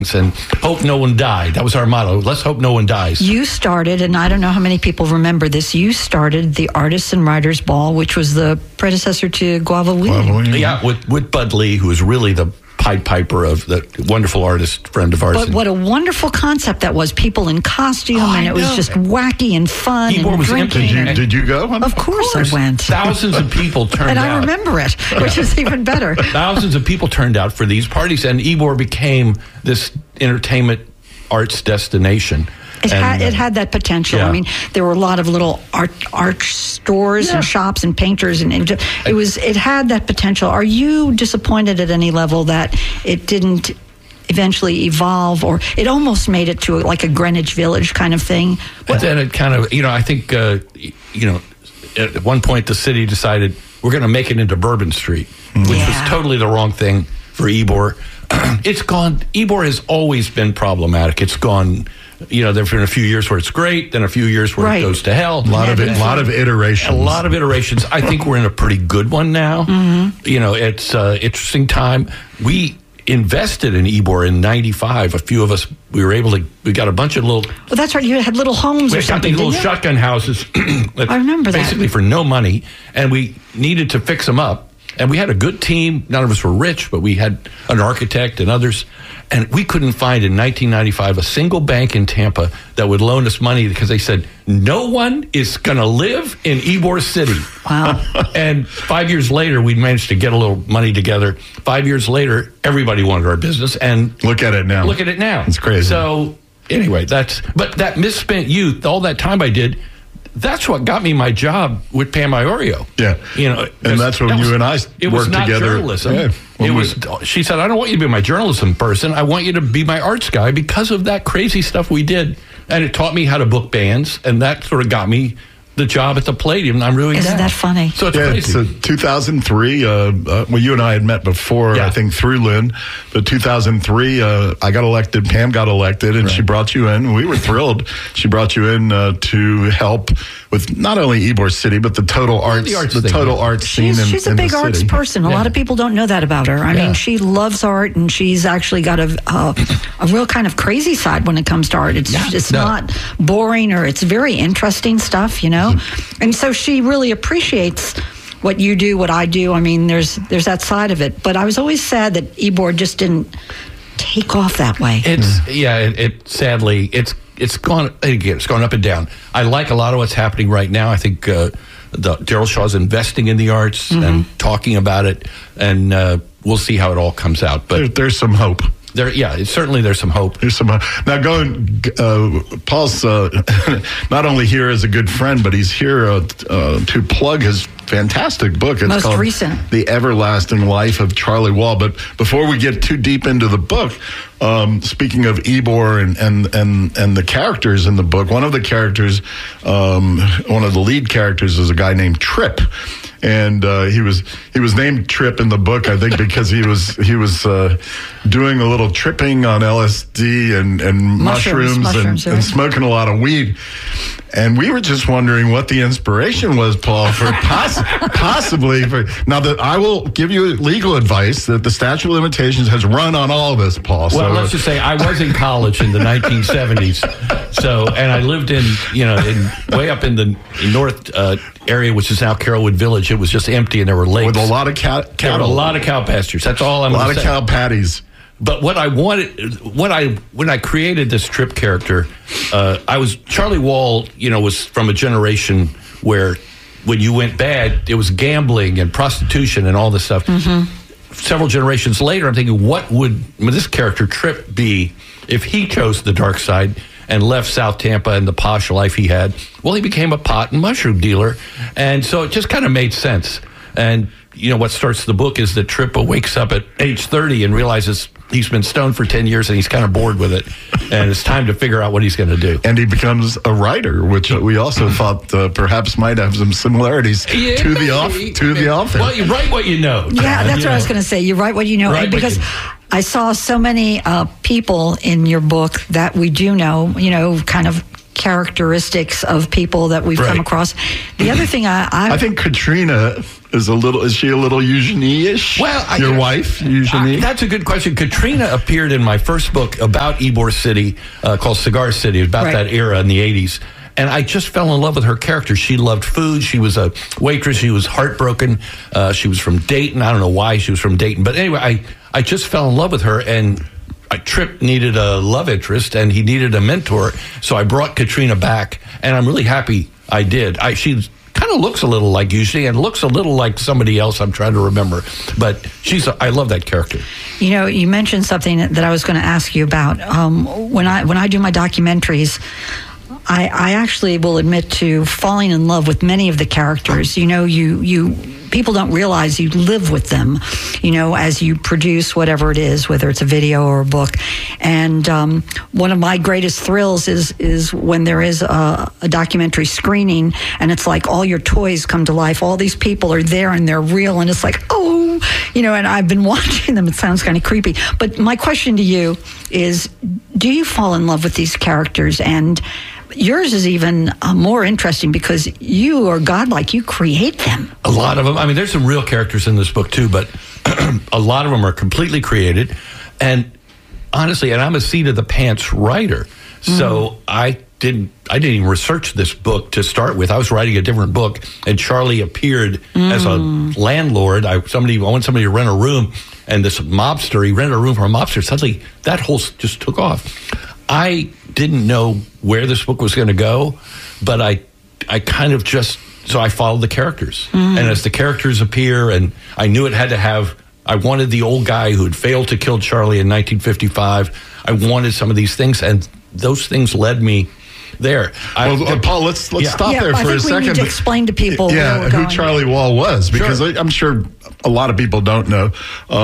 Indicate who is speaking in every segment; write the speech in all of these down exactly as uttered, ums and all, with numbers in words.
Speaker 1: and hope no one died. That was our motto. Let's hope no one dies.
Speaker 2: You started, and I don't know how many people remember this, you started the Artists and Writers Ball, which was the predecessor to Guava Weed.
Speaker 3: Guava Weed.
Speaker 1: Yeah, with, with Bud Lee, who was really the Pied Piper of the wonderful artist friend of ours.
Speaker 2: But what a wonderful concept that was. People in costume,
Speaker 1: oh,
Speaker 2: and it was
Speaker 1: know.
Speaker 2: just wacky and fun
Speaker 1: Ybor
Speaker 2: and
Speaker 1: was
Speaker 2: drinking.
Speaker 3: Did you,
Speaker 2: and,
Speaker 3: did you go?
Speaker 2: of, of course, course I went.
Speaker 1: Thousands of people turned
Speaker 2: and
Speaker 1: out.
Speaker 2: And I remember it, which is even better.
Speaker 1: Thousands of people turned out for these parties, and Ybor became this entertainment arts destination.
Speaker 2: It,
Speaker 1: and,
Speaker 2: had, it had that potential.
Speaker 1: yeah.
Speaker 2: I mean, there were a lot of little art art stores
Speaker 1: yeah.
Speaker 2: and shops and painters, and it, it was it had that potential. Are you disappointed at any level that it didn't eventually evolve, or it almost made it to like a Greenwich Village kind of thing?
Speaker 1: And then it kind of, you know, I think, uh, you know, at one point the city decided we're going to make it into Bourbon Street, which
Speaker 2: yeah.
Speaker 1: was totally the wrong thing for Ybor. It's gone. Ybor has always been problematic. It's gone. You know, there've been a few years where it's great, then a few years where
Speaker 2: right.
Speaker 1: it goes to hell.
Speaker 3: A lot of it, lot of iterations.
Speaker 1: A lot of iterations. I think we're in a pretty good one now.
Speaker 2: Mm-hmm.
Speaker 1: You know, it's uh, interesting time. We invested in Ybor in ninety-five. A few of us, we were able to. We got a bunch of little.
Speaker 2: Well, that's right. You had little homes
Speaker 1: We
Speaker 2: or
Speaker 1: got
Speaker 2: something.
Speaker 1: these little
Speaker 2: didn't you?
Speaker 1: shotgun houses.
Speaker 2: I remember that.
Speaker 1: Basically for no money, and we needed to fix them up. And we had a good team. None of us were rich, but we had an architect and others. And we couldn't find in nineteen ninety-five a single bank in Tampa that would loan us money because they said, no one is going to live in Ybor City.
Speaker 2: Wow.
Speaker 1: And five years later, we managed to get a little money together. Five years later, everybody wanted our business. And
Speaker 3: look at it now.
Speaker 1: Look at it now.
Speaker 3: It's crazy.
Speaker 1: So anyway, that's, but that misspent youth, all that time I did, that's what got me my job with Pam Iorio.
Speaker 3: Yeah.
Speaker 1: You know,
Speaker 3: and that's when
Speaker 1: that
Speaker 3: you
Speaker 1: was,
Speaker 3: and I
Speaker 1: it
Speaker 3: worked
Speaker 1: was not
Speaker 3: together.
Speaker 1: Journalism.
Speaker 3: Yeah.
Speaker 1: It
Speaker 3: When
Speaker 1: was.
Speaker 3: we,
Speaker 1: She said, "I don't want you to be my journalism person. I want you to be my arts guy," because of that crazy stuff we did, and it taught me how to book bands, and that sort of got me the job at the Palladium. I'm really
Speaker 2: Isn't
Speaker 1: now.
Speaker 2: that funny?
Speaker 1: So it's
Speaker 3: yeah,
Speaker 1: crazy.
Speaker 3: it's uh, two thousand three. Uh, uh, well, you and I had met before,
Speaker 1: Yeah.
Speaker 3: I think, through Lynn. But two thousand three, uh, I got elected. Pam got elected, and
Speaker 1: Right.
Speaker 3: she brought you in. We were thrilled. She brought you in uh, to help with not only Ybor City, but the total arts,
Speaker 1: the arts
Speaker 3: the
Speaker 1: thing,
Speaker 3: total
Speaker 1: yeah.
Speaker 3: arts scene.
Speaker 2: She's,
Speaker 3: in,
Speaker 2: she's a
Speaker 3: in
Speaker 2: big
Speaker 3: the
Speaker 2: arts
Speaker 3: city.
Speaker 2: person. A
Speaker 1: Yeah.
Speaker 2: lot of people don't know that about her. I
Speaker 1: Yeah.
Speaker 2: mean, she loves art, and she's actually got a uh, a real kind of crazy side when it comes to art. It's
Speaker 1: Yeah.
Speaker 2: it's
Speaker 1: No.
Speaker 2: not boring, or it's very interesting stuff, you know. And so she really appreciates what you do, what I do. I mean, there's there's that side of it. But I was always sad that Ybor just didn't take off that way.
Speaker 1: It's yeah. It, it sadly it's it's gone again. It's gone up and down. I like a lot of what's happening right now. I think uh, the Daryl Shaw's investing in the arts
Speaker 2: Mm-hmm.
Speaker 1: and talking about it, and uh, we'll see how it all comes out. But
Speaker 3: There, there's some hope.
Speaker 1: there, yeah, it's, certainly there's some hope.
Speaker 3: There's some uh, now going. Uh, Paul's uh, not only here as a good friend, but he's here uh, uh, to plug his fantastic book. It's
Speaker 2: Most
Speaker 3: called
Speaker 2: recent.
Speaker 3: The Everlasting Life of Charlie Wall. But before we get too deep into the book, um, speaking of Ybor and, and and and the characters in the book, one of the characters, um, one of the lead characters, is a guy named Trip. And uh, he was he was named Trip in the book, I think, because he was he was uh, doing a little tripping on L S D and, and
Speaker 2: Mushrooms,
Speaker 3: mushrooms,
Speaker 2: mushrooms,
Speaker 3: and,
Speaker 2: yeah.
Speaker 3: and smoking a lot of weed. And we were just wondering what the inspiration was, Paul, for poss- possibly for now that I will give you legal advice that the statute of limitations has run on all of this, Paul.
Speaker 1: Well,
Speaker 3: so,
Speaker 1: let's just say I was in college in the nineteen seventies. So, and I lived in, you know, in way up in the north uh, area, which is now Carrollwood Village. It was just empty, and there were lakes.
Speaker 3: with a lot of cat,
Speaker 1: There were
Speaker 3: cattle,
Speaker 1: a lot of cow pastures. That's all I'm
Speaker 3: a lot
Speaker 1: going
Speaker 3: of
Speaker 1: to say.
Speaker 3: cow patties.
Speaker 1: But what I wanted, what I when I created this Trip character, uh, I was Charlie Wall. You know, was from a generation where when you went bad, it was gambling and prostitution and all this stuff. Mm-hmm. Several generations later, I'm thinking, what would this character Trip be if he chose the dark side and left South Tampa and the posh life he had? Well, he became a pot and mushroom dealer, and so it just kind of made sense. And you know, what starts the book is that Trip wakes up at age thirty and realizes he's been stoned for ten years and he's kind of bored with it. And it's time to figure out what he's going to do.
Speaker 3: And he becomes a writer, which we also thought uh, perhaps might have some similarities
Speaker 1: Yeah,
Speaker 3: to the off
Speaker 1: maybe.
Speaker 3: to the author.
Speaker 1: Well, you write what you know.
Speaker 2: Yeah,
Speaker 1: John,
Speaker 2: that's
Speaker 1: you
Speaker 2: what I was
Speaker 1: know.
Speaker 2: going to say. You write what you know.
Speaker 1: Write
Speaker 2: And
Speaker 1: what
Speaker 2: because
Speaker 1: you-
Speaker 2: I saw so many uh, people in your book that we do know, you know, kind of characteristics of people that we've
Speaker 1: Right.
Speaker 2: come across. The other thing I, I,
Speaker 3: I think Katrina is a little. Is she a little Eugenie-ish?
Speaker 1: Well, I-
Speaker 3: your wife, Eugenie.
Speaker 1: Uh, that's a good question. Katrina appeared in my first book about Ybor City uh, called Cigar City, about
Speaker 2: Right.
Speaker 1: that era in the eighties. And I just fell in love with her character. She loved food. She was a waitress. She was heartbroken. Uh, she was from Dayton. I don't know why she was from Dayton. But anyway, I, I just fell in love with her. And I, Tripp needed a love interest, and he needed a mentor. So I brought Katrina back, and I'm really happy I did. I, she kind of looks a little like Eugenie and looks a little like somebody else I'm trying to remember. But she's a, I love that character.
Speaker 2: You know, you mentioned something that I was going to ask you about. Um, when I when I do my documentaries, I, I actually will admit to falling in love with many of the characters. You know, you you people don't realize you live with them, you know, as you produce whatever it is, whether it's a video or a book. And um, one of my greatest thrills is is when there is a, a documentary screening, and it's like all your toys come to life. All these people are there and they're real, and it's like, oh, you know, and I've been watching them. It sounds kind of creepy. But my question to you is, do you fall in love with these characters? And yours is even uh, more interesting because you are godlike. You create them.
Speaker 1: A lot of them. I mean, there's some real characters in this book too, but a lot of them are completely created. And honestly, and I'm a seat of the pants writer, so mm. I didn't. I didn't even research this book to start with. I was writing a different book, and Charlie appeared mm. as a landlord. I somebody I wanted somebody to rent a room, and this mobster. He rented a room for a mobster. Suddenly, that whole just took off. I didn't know where this book was going to go, but I, I kind of just, so I followed the characters. Mm. And as the characters appear, and I knew it had to have, I wanted the old guy who had failed to kill Charlie in nineteen fifty-five. I wanted some of these things, and those things led me there.
Speaker 3: Well,
Speaker 1: I,
Speaker 3: uh, Paul, let's let's
Speaker 1: yeah.
Speaker 3: stop
Speaker 2: yeah,
Speaker 3: there
Speaker 2: I
Speaker 3: for
Speaker 2: think
Speaker 3: a
Speaker 2: we
Speaker 3: second.
Speaker 2: need to explain to people
Speaker 3: yeah,
Speaker 2: where we're
Speaker 3: who
Speaker 2: going.
Speaker 3: Charlie Wall was, because
Speaker 1: Sure.
Speaker 3: I, I'm sure a lot of people don't know.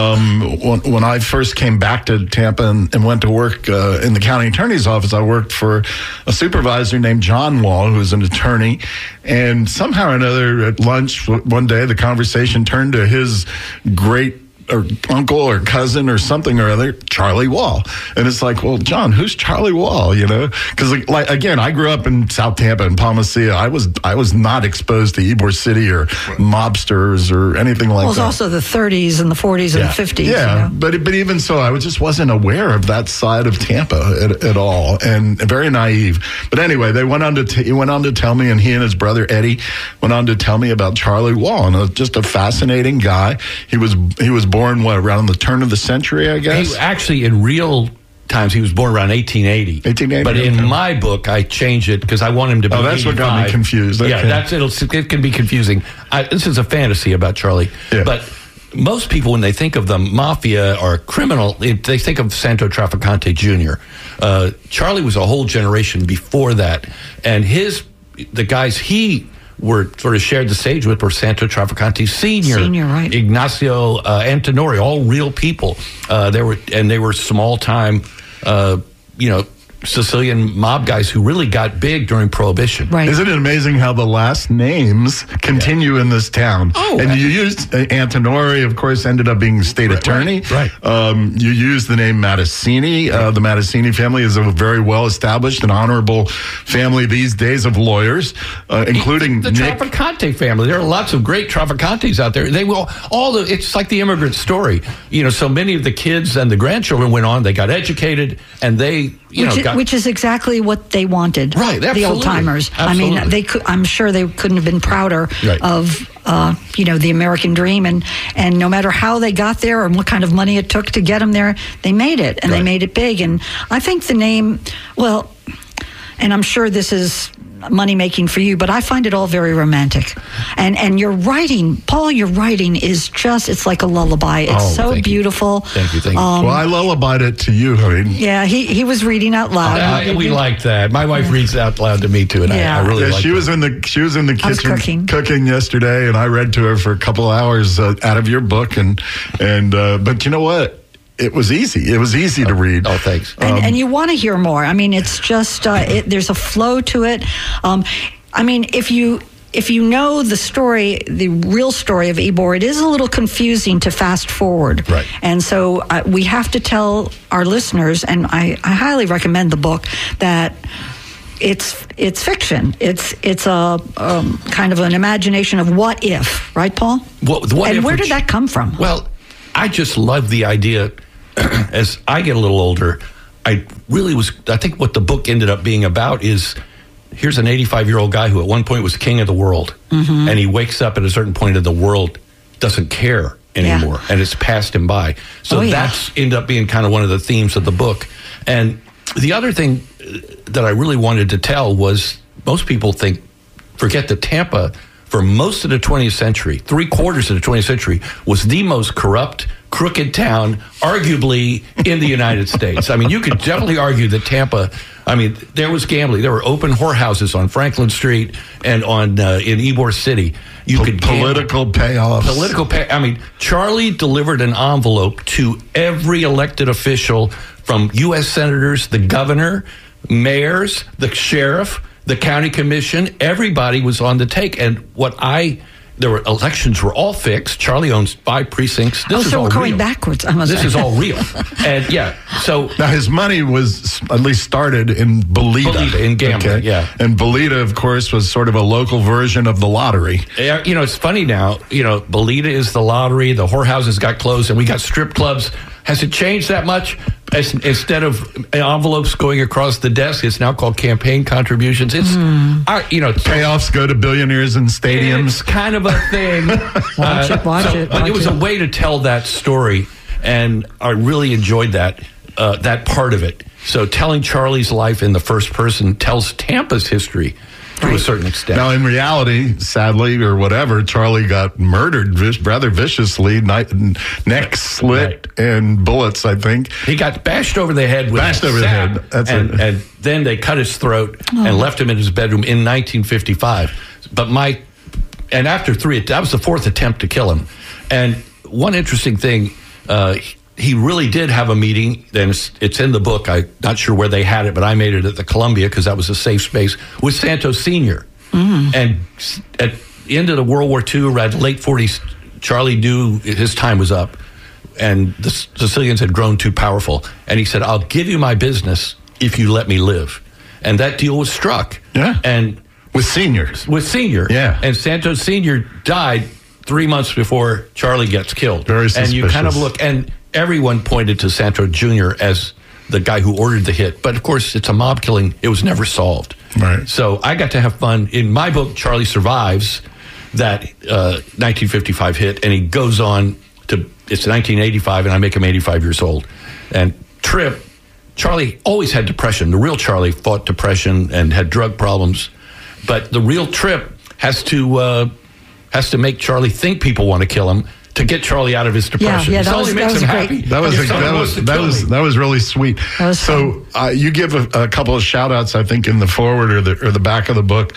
Speaker 3: Um, when, when I first came back to Tampa and, and went to work uh, in the county attorney's office, I worked for a supervisor named John Wall, who was an attorney. And somehow or another, at lunch one day, the conversation turned to his great or uncle or cousin or something or other, Charlie Wall. And it's like, well, John, who's Charlie Wall? You know, because like, like again, I grew up in South Tampa and Palmacia. I was I was not exposed to Ybor City or mobsters or anything like
Speaker 2: Well, it's
Speaker 3: that.
Speaker 2: also the thirties and the forties and
Speaker 1: Yeah.
Speaker 2: the fifties.
Speaker 3: Yeah,
Speaker 2: You know?
Speaker 3: but but even so, I was just wasn't aware of that side of Tampa at, at all, and very naive. But anyway, they went on to t- he went on to tell me, and he and his brother Eddie went on to tell me about Charlie Wall, and uh, just a fascinating guy. He was he was born what around the turn of the century, I guess.
Speaker 1: He, actually, in real times, he was born around eighteen eighty.
Speaker 3: eighteen eighty,
Speaker 1: But in
Speaker 3: okay.
Speaker 1: my book, I changed it because I want him to be
Speaker 3: Oh, that's what got me
Speaker 1: eighty-five.
Speaker 3: confused.
Speaker 1: Yeah,
Speaker 3: Okay.
Speaker 1: that's it'll, it can be confusing. I, this is a fantasy about Charlie.
Speaker 3: Yeah.
Speaker 1: But most people, when they think of the mafia or criminal, it, they think of Santo Trafficante Junior Uh, Charlie was a whole generation before that. And his the guys he were sort of shared the stage with were Santo Trafficante Senior,
Speaker 2: Senior, right.
Speaker 1: Ignacio uh, Antinori, all real people. Uh, they were and they were small time, uh, you know, Sicilian mob guys who really got big during Prohibition.
Speaker 2: Right.
Speaker 3: Isn't it amazing how the last names continue in this town?
Speaker 1: Oh,
Speaker 3: and
Speaker 1: uh,
Speaker 3: you used uh, Antinori, of course, ended up being state
Speaker 1: Right,
Speaker 3: attorney.
Speaker 1: right, right.
Speaker 3: Um, you used the name Mattesini. Uh, the Mattesini family is a very well-established and honorable family these days of lawyers, uh, including
Speaker 1: The
Speaker 3: Nick.
Speaker 1: Trafficante family. There are lots of great Trafficantes out there. They will all the. It's like the immigrant story. You know, so many of the kids and the grandchildren went on. They got educated, and they, you
Speaker 2: which,
Speaker 1: know,
Speaker 2: is,
Speaker 1: got,
Speaker 2: which is exactly what they wanted.
Speaker 1: Right,
Speaker 2: The
Speaker 1: absolutely.
Speaker 2: old timers. I
Speaker 1: Absolutely.
Speaker 2: mean, they could. I'm sure they couldn't have been prouder
Speaker 1: Right.
Speaker 2: of, uh, you know, the American dream. And and no matter how they got there and what kind of money it took to get them there, they made it, and
Speaker 1: Right.
Speaker 2: they made it big. And I think the name, well, and I'm sure this is money making for you, but I find it all very romantic. And and your writing, Paul, your writing is just, it's like a lullaby. It's
Speaker 1: Oh,
Speaker 2: so
Speaker 1: thank you.
Speaker 2: beautiful.
Speaker 1: Thank you, thank you.
Speaker 2: Um,
Speaker 3: Well, I lullabied it to you, honey.
Speaker 2: yeah, he, he was reading out loud.
Speaker 1: I- we like that. My wife reads out loud to me too, and
Speaker 2: Yeah.
Speaker 1: I, I really
Speaker 3: Yeah,
Speaker 1: like
Speaker 3: she
Speaker 1: that.
Speaker 3: was in the she was in the
Speaker 2: I was
Speaker 3: kitchen
Speaker 2: cooking.
Speaker 3: yesterday, and I read to her for a couple hours uh, out of your book, and and uh, but you know what? It was easy. It was easy to read.
Speaker 1: Oh, thanks.
Speaker 2: And, and you want to hear more. I mean, it's just uh, it, there's a flow to it. Um, I mean, if you if you know the story, the real story of Ybor, it is a little confusing to fast forward.
Speaker 1: Right.
Speaker 2: And so uh, we have to tell our listeners, and I, I highly recommend the book, that it's it's fiction. It's it's a um, kind of an imagination of what if, right, Paul?
Speaker 1: Well, the what
Speaker 2: and
Speaker 1: if
Speaker 2: where
Speaker 1: which-
Speaker 2: did that come from?
Speaker 1: Well, I just love the idea. As I get a little older, I really was. I think what the book ended up being about is here's an eighty-five-year-old guy who at one point was king of the world,
Speaker 2: Mm-hmm.
Speaker 1: and he wakes up at a certain point, and the world doesn't care anymore,
Speaker 2: Yeah.
Speaker 1: and it's passed him by. So
Speaker 2: Oh, yeah.
Speaker 1: that's ended up being kind of one of the themes of the book. And the other thing uh, that I really wanted to tell was most people think, forget that Tampa, for most of the twentieth century, three quarters of the twentieth century, was the most corrupt, crooked town, arguably, in the United States. I mean, you could definitely argue that Tampa, I mean, there was gambling. There were open whorehouses on Franklin Street and on uh, in Ybor City. You
Speaker 3: Po-
Speaker 1: could gamble.
Speaker 3: political payoffs.
Speaker 1: Political pay. I mean, Charlie delivered an envelope to every elected official, from U S senators, the governor, mayors, the sheriff, the county commission. Everybody was on the take. And what I, there were elections were all fixed. Charlie owns five precincts. This
Speaker 2: Oh,
Speaker 1: is
Speaker 2: so
Speaker 1: all
Speaker 2: we're going
Speaker 1: real.
Speaker 2: backwards. I'm
Speaker 1: This
Speaker 2: sorry.
Speaker 1: is all real. And yeah, so
Speaker 3: Now, his money was at least started in Bolita.
Speaker 1: Bolita, in gambling, yeah.
Speaker 3: And Bolita, of course, was sort of a local version of the lottery.
Speaker 1: Yeah, you know, it's funny now. You know, Bolita is the lottery. The whorehouses got closed, and we got strip clubs. Has it changed that much? As, instead of envelopes going across the desk, it's now called campaign contributions. It's, I, you know,
Speaker 3: Payoffs go to billionaires and stadiums.
Speaker 1: it's kind of a thing.
Speaker 2: Watch it, watch it,
Speaker 1: But
Speaker 2: watch
Speaker 1: it was
Speaker 2: it.
Speaker 1: a way to tell that story, and I really enjoyed that uh, that part of it. So telling Charlie's life in the first person tells Tampa's history to a
Speaker 2: Right.
Speaker 1: certain extent.
Speaker 3: Now, in reality, sadly or whatever, Charlie got murdered vis- rather viciously, night, neck slit and bullets, I think.
Speaker 1: He got bashed over the head with
Speaker 3: Bashed
Speaker 1: a
Speaker 3: over the
Speaker 1: sap,
Speaker 3: head. That's
Speaker 1: and,
Speaker 3: it.
Speaker 1: and then they cut his throat and left him in his bedroom in nineteen fifty-five. But my, and after three, that was the fourth attempt to kill him. And one interesting thing, uh, he really did have a meeting, and it's, it's in the book. I'm not sure where they had it, but I made it at the Columbia because that was a safe space, with Santos Senior And s- at the end of the World War Two, around the late forties, Charlie knew his time was up, and the Sicilians had grown too powerful. And he said, I'll give you my business if you let me live. And that deal was struck.
Speaker 3: Yeah.
Speaker 1: And
Speaker 3: With seniors.
Speaker 1: with Senior.
Speaker 3: Yeah.
Speaker 1: And Santos Senior died three months before Charlie gets killed.
Speaker 3: Very
Speaker 1: And you kind of
Speaker 3: suspicious.
Speaker 1: look, and everyone pointed to Santos Junior as the guy who ordered the hit. But of course, it's a mob killing. It was never solved.
Speaker 3: Right.
Speaker 1: So I got to have fun. In my book, Charlie survives that uh, nineteen fifty-five hit, and he goes on to, it's nineteen eighty-five, and I make him eighty-five years old. And Trip, Charlie always had depression. The real Charlie fought depression and had drug problems. But the real Trip has to uh, has to make Charlie think people want to kill him to get Charlie out of his depression.
Speaker 2: yeah,
Speaker 1: It
Speaker 2: that
Speaker 1: only
Speaker 2: was-
Speaker 1: makes
Speaker 2: that was
Speaker 1: him
Speaker 2: great.
Speaker 1: happy.
Speaker 3: That was
Speaker 1: If
Speaker 3: a,
Speaker 1: someone
Speaker 3: that
Speaker 1: wants
Speaker 3: was
Speaker 1: to
Speaker 3: that
Speaker 1: kill
Speaker 3: was
Speaker 1: me.
Speaker 3: that was really sweet.
Speaker 2: That was
Speaker 3: so uh, you give a, a couple of shout outs, I think, in the forward or the or the back of the book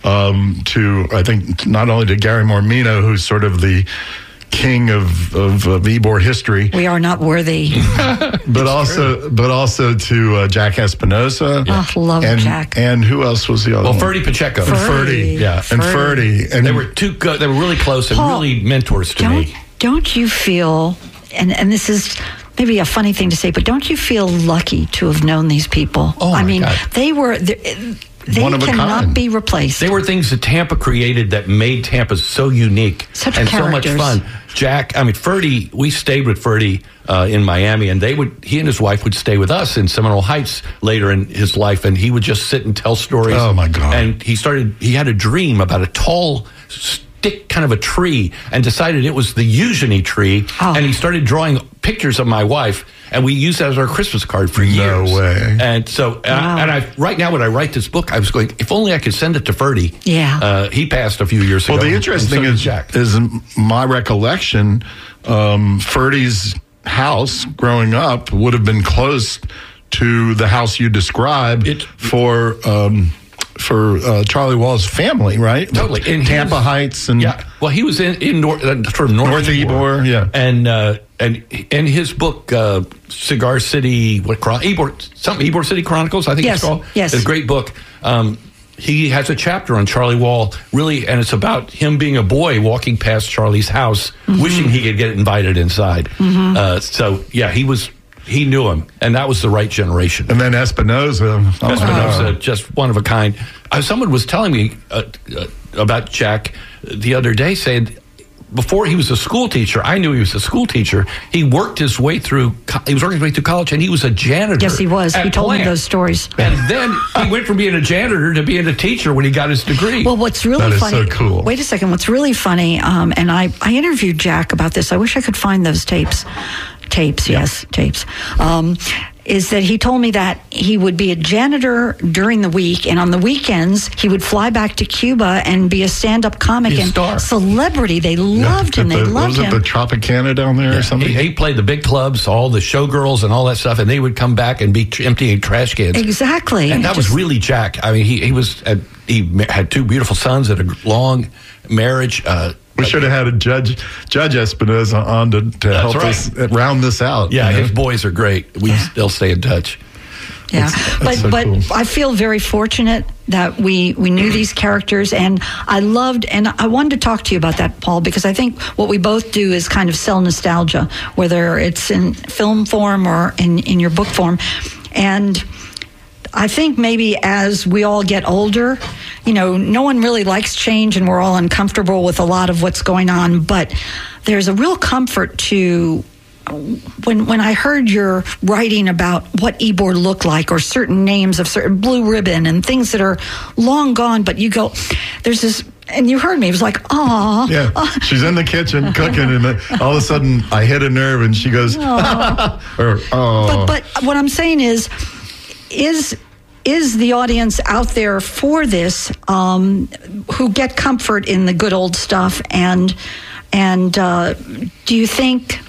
Speaker 3: um, to I think not only to Gary Mormino, who's sort of the king of of, of Ybor history,
Speaker 2: We are not worthy.
Speaker 3: but also but also to uh, Jack Espinosa.
Speaker 2: Oh, love
Speaker 3: and,
Speaker 2: Jack.
Speaker 3: And who else was the other
Speaker 1: Well,
Speaker 3: one?
Speaker 1: Ferdy Pacheco.
Speaker 3: And Ferdy.
Speaker 1: Yeah.
Speaker 3: And
Speaker 2: Ferdy.
Speaker 3: Ferdy. And
Speaker 1: They were two good. They were really close and
Speaker 2: Paul,
Speaker 1: really mentors to
Speaker 2: don't,
Speaker 1: me.
Speaker 2: don't you feel, and, and this is maybe a funny thing to say, but don't you feel lucky to have known these people?
Speaker 1: Oh,
Speaker 2: I
Speaker 1: my
Speaker 2: mean,
Speaker 1: God.
Speaker 2: they were, they they
Speaker 3: One of a
Speaker 2: cannot
Speaker 3: kind.
Speaker 2: be replaced.
Speaker 1: They were things that Tampa created that made Tampa so unique
Speaker 2: Such
Speaker 1: and so much
Speaker 2: characters.
Speaker 1: fun. Jack, I mean, Ferdy, we stayed with Ferdy uh, in Miami, and they would. He and his wife would stay with us in Seminole Heights later in his life, and he would just sit and tell stories.
Speaker 3: Oh, my God.
Speaker 1: And he started. He had a dream about a tall stick, kind of a tree, and decided it was the Eugenie tree.
Speaker 2: Oh.
Speaker 1: And he started drawing pictures of my wife, and we used that as our Christmas card for
Speaker 3: No
Speaker 1: years.
Speaker 3: way.
Speaker 1: And so, and, I,
Speaker 2: Wow.
Speaker 1: and I right now when I write this book, I was going, if only I could send it to Ferdy.
Speaker 2: Yeah.
Speaker 1: Uh, he passed a few years ago.
Speaker 3: Well, the
Speaker 1: and
Speaker 3: interesting
Speaker 1: so
Speaker 3: thing
Speaker 1: did
Speaker 3: is,
Speaker 1: Jack.
Speaker 3: is in my recollection, um, Ferdy's house growing up would have been close to the house you described
Speaker 1: It-
Speaker 3: for um, for uh, Charlie Wall's family, right?
Speaker 1: Totally. And he
Speaker 3: Tampa
Speaker 1: was-
Speaker 3: Heights and
Speaker 1: Yeah. Well, he was in in North, uh, sort of North,
Speaker 3: North Ybor, yeah.
Speaker 1: and uh, and in his book, uh, Cigar City, what Chron- Ybor, something Ybor City Chronicles, I think
Speaker 2: Yes,
Speaker 1: it's called.
Speaker 2: yes.
Speaker 1: It's a great book. Um, he has a chapter on Charlie Wall, really, and it's about him being a boy walking past Charlie's house,
Speaker 2: Mm-hmm.
Speaker 1: wishing he could get invited inside. Uh, so, yeah, he was he knew him, and that was the right generation.
Speaker 3: And then Espinosa. Oh,
Speaker 1: Espinosa,
Speaker 3: wow.
Speaker 1: just one of a kind. Uh, someone was telling me uh, uh, about Jack the other day, saying before he was a school teacher, I knew he was a school teacher. He worked his way through. He was working his way through college, and he was a janitor.
Speaker 2: Yes, he was. He told
Speaker 1: Plant.
Speaker 2: me those stories.
Speaker 1: And then he went from being a janitor to being a teacher when he got his degree.
Speaker 2: Well, what's really
Speaker 3: That is
Speaker 2: funny?
Speaker 3: so cool.
Speaker 2: Wait a second. What's really funny? Um, and I, I interviewed Jack about this. I wish I could find those tapes. Tapes,
Speaker 3: Yeah.
Speaker 2: yes, tapes. Um, is that he told me that he would be a janitor during the week, and on the weekends he would fly back to Cuba and be a stand-up comic
Speaker 1: Be a
Speaker 2: and
Speaker 1: star.
Speaker 2: celebrity. They loved him.
Speaker 3: At
Speaker 2: They
Speaker 3: the,
Speaker 2: loved
Speaker 3: was
Speaker 2: him.
Speaker 3: it the Tropicana down there or something?
Speaker 1: He, he played the big clubs, all the showgirls and all that stuff, and they would come back and be t- emptying trash cans.
Speaker 2: Exactly.
Speaker 1: And that was
Speaker 2: Just-
Speaker 1: really Jack. I mean, he, he was uh, he ma- had two beautiful sons, had a long marriage. Uh,
Speaker 3: We should have had a judge, Judge Espinosa on to, to help
Speaker 1: right.
Speaker 3: us round this out.
Speaker 1: yeah,
Speaker 3: you know?
Speaker 1: his boys are great. We still stay in touch.
Speaker 2: Yeah,
Speaker 3: That's-
Speaker 2: but
Speaker 3: that's so
Speaker 2: but
Speaker 3: cool.
Speaker 2: I feel very fortunate that we we knew these characters, and I loved, and I wanted to talk to you about that, Paul, because I think what we both do is kind of sell nostalgia, whether it's in film form or in in your book form, and I think maybe as we all get older, you know, no one really likes change, and we're all uncomfortable with a lot of what's going on, but there's a real comfort to when when I heard your writing about what Ybor looked like, or certain names of certain Blue Ribbon and things that are long gone, but you go, there's this, and you heard me, it was like, aw.
Speaker 3: Yeah,
Speaker 2: aw.
Speaker 3: she's in the kitchen cooking, and then all of a sudden I hit a nerve, and she goes, or oh.
Speaker 2: But but what I'm saying is, is is the audience out there for this, um, who get comfort in the good old stuff, and and uh, do you think?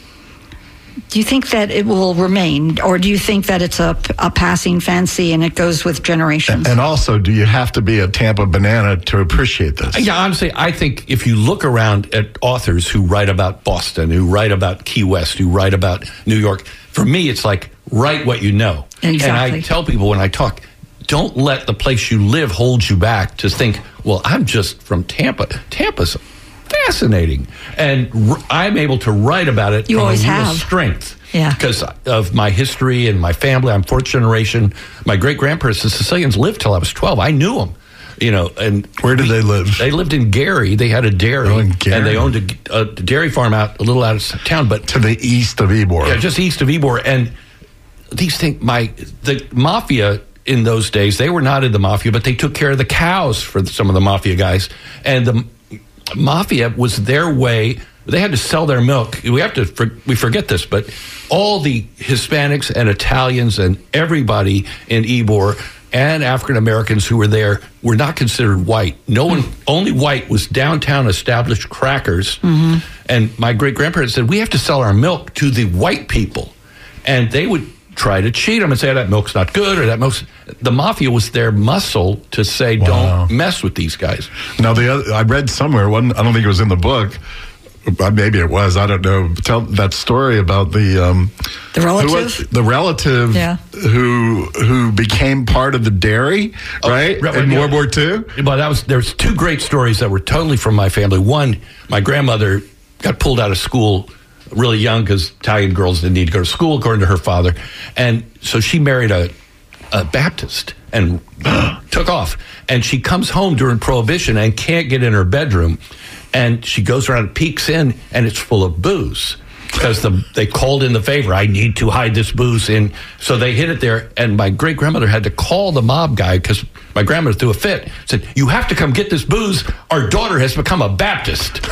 Speaker 2: Do you think that it will remain, or do you think that it's a, a passing fancy and it goes with generations?
Speaker 3: And also, do you have to be a Tampa banana to appreciate this?
Speaker 1: Yeah, honestly, I think if you look around at authors who write about Boston, who write about Key West, who write about New York, for me, it's like, write what you know.
Speaker 2: Exactly.
Speaker 1: And I tell people when I talk, don't let the place you live hold you back to think, well, I'm just from Tampa. Tampa's fascinating. And r- I'm able to write about it
Speaker 2: You
Speaker 1: from
Speaker 2: always
Speaker 1: a real
Speaker 2: have.
Speaker 1: strength.
Speaker 2: Yeah.
Speaker 1: Because of my history and my family. I'm fourth generation. My great-grandparents, the Sicilians, lived till I was twelve. I knew them. You know, and
Speaker 3: Where did they live?
Speaker 1: They lived in Gary. They had a dairy,
Speaker 3: Oh, in Gary.
Speaker 1: and they owned a, a dairy farm out a little out of town, but
Speaker 3: To the east of Ybor.
Speaker 1: yeah, just east of Ybor. And these things, my the mafia in those days, they were not in the mafia, but they took care of the cows for some of the mafia guys, and the mafia was their way. They had to sell their milk. We have to for, we forget this, but all the Hispanics and Italians and everybody in Ybor and African Americans who were there were not considered white. No one, only white was downtown established crackers. Mm-hmm. And my great grandparents said, we have to sell our milk to the white people. And they would try to cheat them and say, that milk's not good, or that milk's. The mafia was their muscle to say,
Speaker 3: Wow.
Speaker 1: don't mess with these guys.
Speaker 3: Now, the other, I read somewhere, one, I don't think it was in the book, but maybe it was, I don't know. Tell that story about the um,
Speaker 2: The
Speaker 3: who
Speaker 2: relative?
Speaker 3: was- the relative
Speaker 2: Yeah.
Speaker 3: who who became part of the dairy, right,
Speaker 1: right,
Speaker 3: in
Speaker 1: yeah.
Speaker 3: World War Two.
Speaker 1: But that was there's two great stories that were totally from my family. One, my grandmother got pulled out of school really young because Italian girls didn't need to go to school, according to her father, and so she married a, a Baptist and took off. And she comes home during Prohibition and can't get in her bedroom, and she goes around and peeks in, and it's full of booze. Because the, they called in the favor, I need to hide this booze in. So they hid it there, and my great-grandmother had to call the mob guy because my grandmother threw a fit. Said, you have to come get this booze. Our daughter has become a Baptist.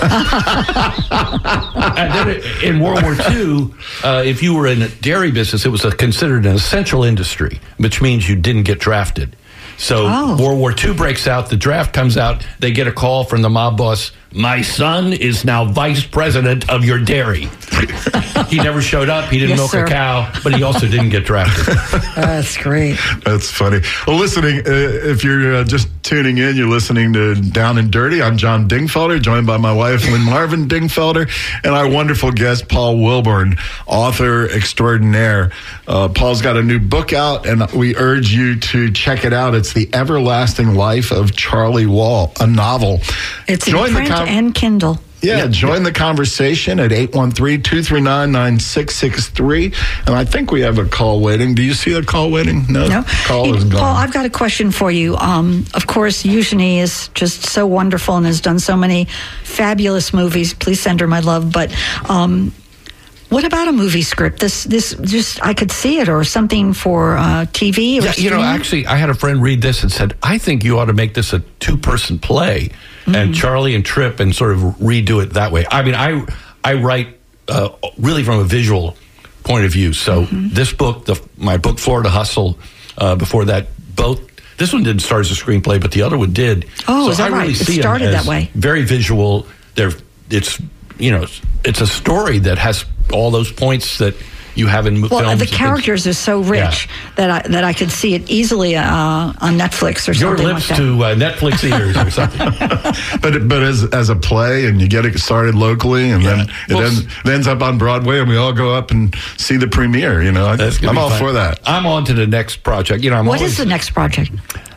Speaker 1: And then in World War Two, uh, if you were in a dairy business, it was a, considered an essential industry, which means you didn't get drafted. So
Speaker 2: Oh.
Speaker 1: World War Two breaks out, the draft comes out, they get a call from the mob boss, my son is now vice president of your dairy. He never showed up, he didn't
Speaker 2: Yes,
Speaker 1: milk
Speaker 2: sir.
Speaker 1: a cow, but he also didn't get drafted.
Speaker 2: That's great.
Speaker 3: That's funny. Well, listening, uh, if you're uh, just tuning in, you're listening to Down and Dirty. I'm John Dingfelder, joined by my wife, Lynn Marvin Dingfelder, and our wonderful guest, Paul Wilburn, author extraordinaire. Uh, Paul's got a new book out, and we urge you to check it out. It's The Everlasting Life of Charlie Wall, a novel.
Speaker 2: It's in
Speaker 3: Join the
Speaker 2: print
Speaker 3: com-
Speaker 2: and Kindle.
Speaker 3: Yeah,
Speaker 1: Yeah,
Speaker 3: join
Speaker 1: yeah.
Speaker 3: the conversation at eight one three, two three nine, nine six six three. And I think we have a call waiting. Do you see the call waiting? No.
Speaker 2: No.
Speaker 3: Call
Speaker 2: Hey,
Speaker 3: is gone.
Speaker 2: Paul, I've got a question for you. Um, of course, Eugenie is just so wonderful and has done so many fabulous movies. Please send her my love. But um, what about a movie script? This, this, just I could see it, or something for uh, T V or
Speaker 1: Yeah, you know,
Speaker 2: streaming?
Speaker 1: actually, I had a friend read this and said, I think you ought to make this a two-person play,
Speaker 2: Mm-hmm.
Speaker 1: and Charlie and Trip, and sort of redo it that way. I mean, I I write uh, really from a visual point of view. So
Speaker 2: Mm-hmm.
Speaker 1: this book, the my book, Florida Hustle, uh, before that, both, this one didn't start as a screenplay, but the other one did.
Speaker 2: Oh,
Speaker 1: so
Speaker 2: is that
Speaker 1: I really
Speaker 2: right? It
Speaker 1: see 'em
Speaker 2: started
Speaker 1: as
Speaker 2: that way.
Speaker 1: Very visual. They're, it's, you know, it's a story that has all those points that you have in mo-
Speaker 2: Well,
Speaker 1: films.
Speaker 2: the
Speaker 1: and things.
Speaker 2: characters are so rich that I that I could see it easily uh, on Netflix or
Speaker 1: Your
Speaker 2: something
Speaker 1: lips
Speaker 2: like that.
Speaker 1: to uh, Netflix ears or something.
Speaker 3: But but as as a play, and you get it started locally, and
Speaker 1: Yeah.
Speaker 3: then it,
Speaker 1: Well,
Speaker 3: ends, it ends up on Broadway, and we all go up and see the premiere. You know, I,
Speaker 1: That's gonna
Speaker 3: I'm
Speaker 1: be
Speaker 3: all
Speaker 1: fun.
Speaker 3: for that.
Speaker 1: I'm on to the next project. You know, I'm
Speaker 2: What
Speaker 1: always,
Speaker 2: is the next project?